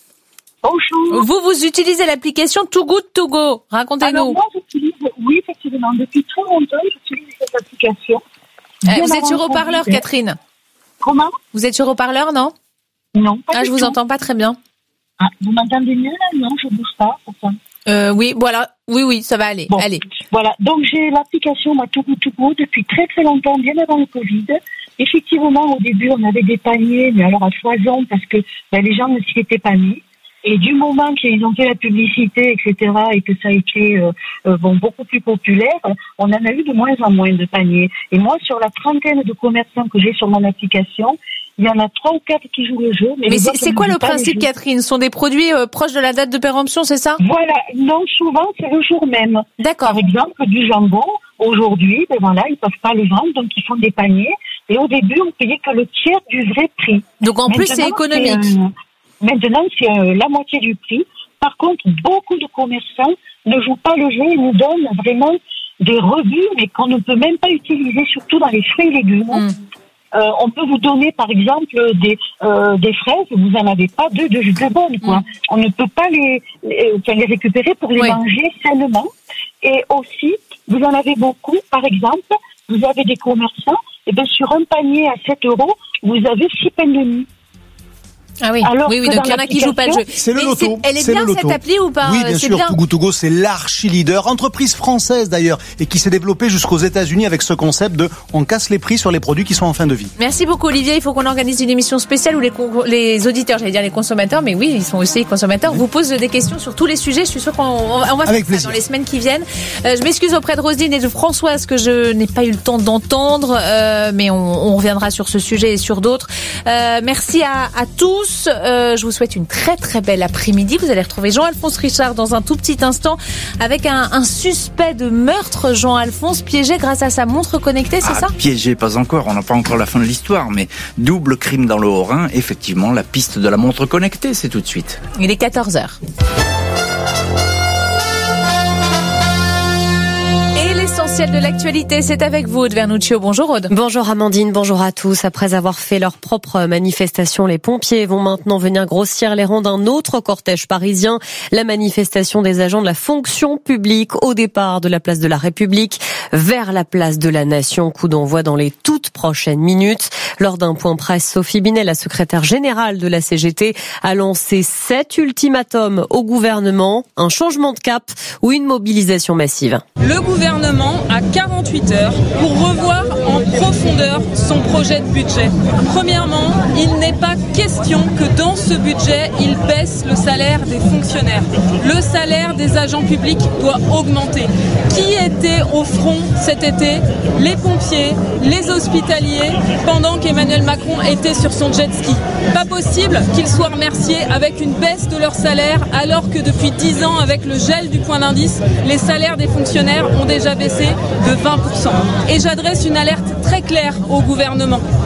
Bonjour. Vous, vous utilisez l'application Too Good To Go. Racontez-nous. Alors moi, j'utilise, oui, effectivement, depuis très longtemps, j'utilise cette application. Euh, vous êtes sur haut-parleur, Catherine? Comment? Vous êtes sur haut-parleur, non? Non, pas Ah, je vous tout. entends pas très bien. Ah, vous m'entendez mieux, là? Non, je bouge pas, pourquoi? Euh, oui, voilà. Oui, oui, ça va aller. Bon, allez. Voilà. Donc, j'ai l'application, moi, Too Good To Go depuis très, très longtemps, bien avant le Covid. Effectivement, au début, on avait des paniers, mais alors à foison, parce que ben, les gens ne s'y étaient pas mis. Et du moment qu'ils ont fait la publicité, et cetera, et que ça a été euh, euh, bon beaucoup plus populaire, on en a eu de moins en moins de paniers. Et moi, sur la trentaine de commerçants que j'ai sur mon application, il y en a trois ou quatre qui jouent le jeu. Mais, mais c'est, c'est quoi le principe, Catherine? Ce sont des produits euh, proches de la date de péremption, c'est ça? Voilà. Non, souvent, c'est le jour même. D'accord. Par exemple, du jambon, aujourd'hui, ben voilà, ils peuvent pas le vendre, donc ils font des paniers. Et au début, on payait que le tiers du vrai prix. Donc en Maintenant, plus, c'est économique. C'est, euh, Maintenant, c'est euh, la moitié du prix. Par contre, beaucoup de commerçants ne jouent pas le jeu et nous donnent vraiment des rebuts, mais qu'on ne peut même pas utiliser, surtout dans les fruits et légumes. Mm. Euh, on peut vous donner, par exemple, des euh, des fraises, vous en avez pas deux de, de bonnes, quoi. Mm. On ne peut pas les, les, enfin, les récupérer pour les oui. manger sainement. Et aussi, vous en avez beaucoup, par exemple, vous avez des commerçants, et bien sur un panier à sept euros, vous avez six pains de mie. Ah oui, Alors oui, oui, donc il y en a qui jouent pas le jeu. C'est le Mais loto. C'est, elle est c'est bien le loto. cette appli ou pas? Oui, bien c'est sûr. Bien. Too Good To Go, c'est l'archi-leader, entreprise française d'ailleurs, et qui s'est développée jusqu'aux États-Unis avec ce concept de on casse les prix sur les produits qui sont en fin de vie. Merci beaucoup, Olivier. Il faut qu'on organise une émission spéciale où les, con- les auditeurs, j'allais dire les consommateurs, mais oui, ils sont aussi consommateurs, oui. vous posent des questions sur tous les sujets. Je suis sûre qu'on on va faire avec ça plaisir. Dans les semaines qui viennent. Euh, je m'excuse auprès de Roselyne et de Françoise que je n'ai pas eu le temps d'entendre, euh, mais on, on reviendra sur ce sujet et sur d'autres. Euh, merci à, à tous. tous. Euh, je vous souhaite une très très belle après-midi. Vous allez retrouver Jean-Alphonse Richard dans un tout petit instant avec un, un suspect de meurtre. Jean-Alphonse piégé grâce à sa montre connectée, c'est ah, ça? Piégé, pas encore. On n'a pas encore la fin de l'histoire, mais double crime dans le Haut-Rhin. Effectivement, la piste de la montre connectée, c'est tout de suite. Il est quatorze heures. L'essentiel de l'actualité, c'est avec vous, Aude Vernuccio. Bonjour Aude. Bonjour Amandine, bonjour à tous. Après avoir fait leur propre manifestation, les pompiers vont maintenant venir grossir les rangs d'un autre cortège parisien. La manifestation des agents de la fonction publique au départ de la place de la République vers la place de la Nation. Coup d'envoi dans les toutes prochaines minutes. Lors d'un point presse, Sophie Binet, la secrétaire générale de la C G T, a lancé sept ultimatums au gouvernement, un changement de cap ou une mobilisation massive. Le gouvernement a quarante-huit heures pour revoir en profondeur son projet de budget. Premièrement, il n'est pas question que dans ce budget, il baisse le salaire des fonctionnaires. Le salaire des agents publics doit augmenter. Qui était au front cet été? Les pompiers, les hospitaliers, pendant qu'Emmanuel Macron était sur son jet ski. Pas possible qu'ils soient remerciés avec une baisse de leur salaire, alors que depuis dix ans, avec le gel du point d'indice, les salaires des fonctionnaires ont déjà baissé de vingt pour cent. Et j'adresse une alerte très claire au gouvernement.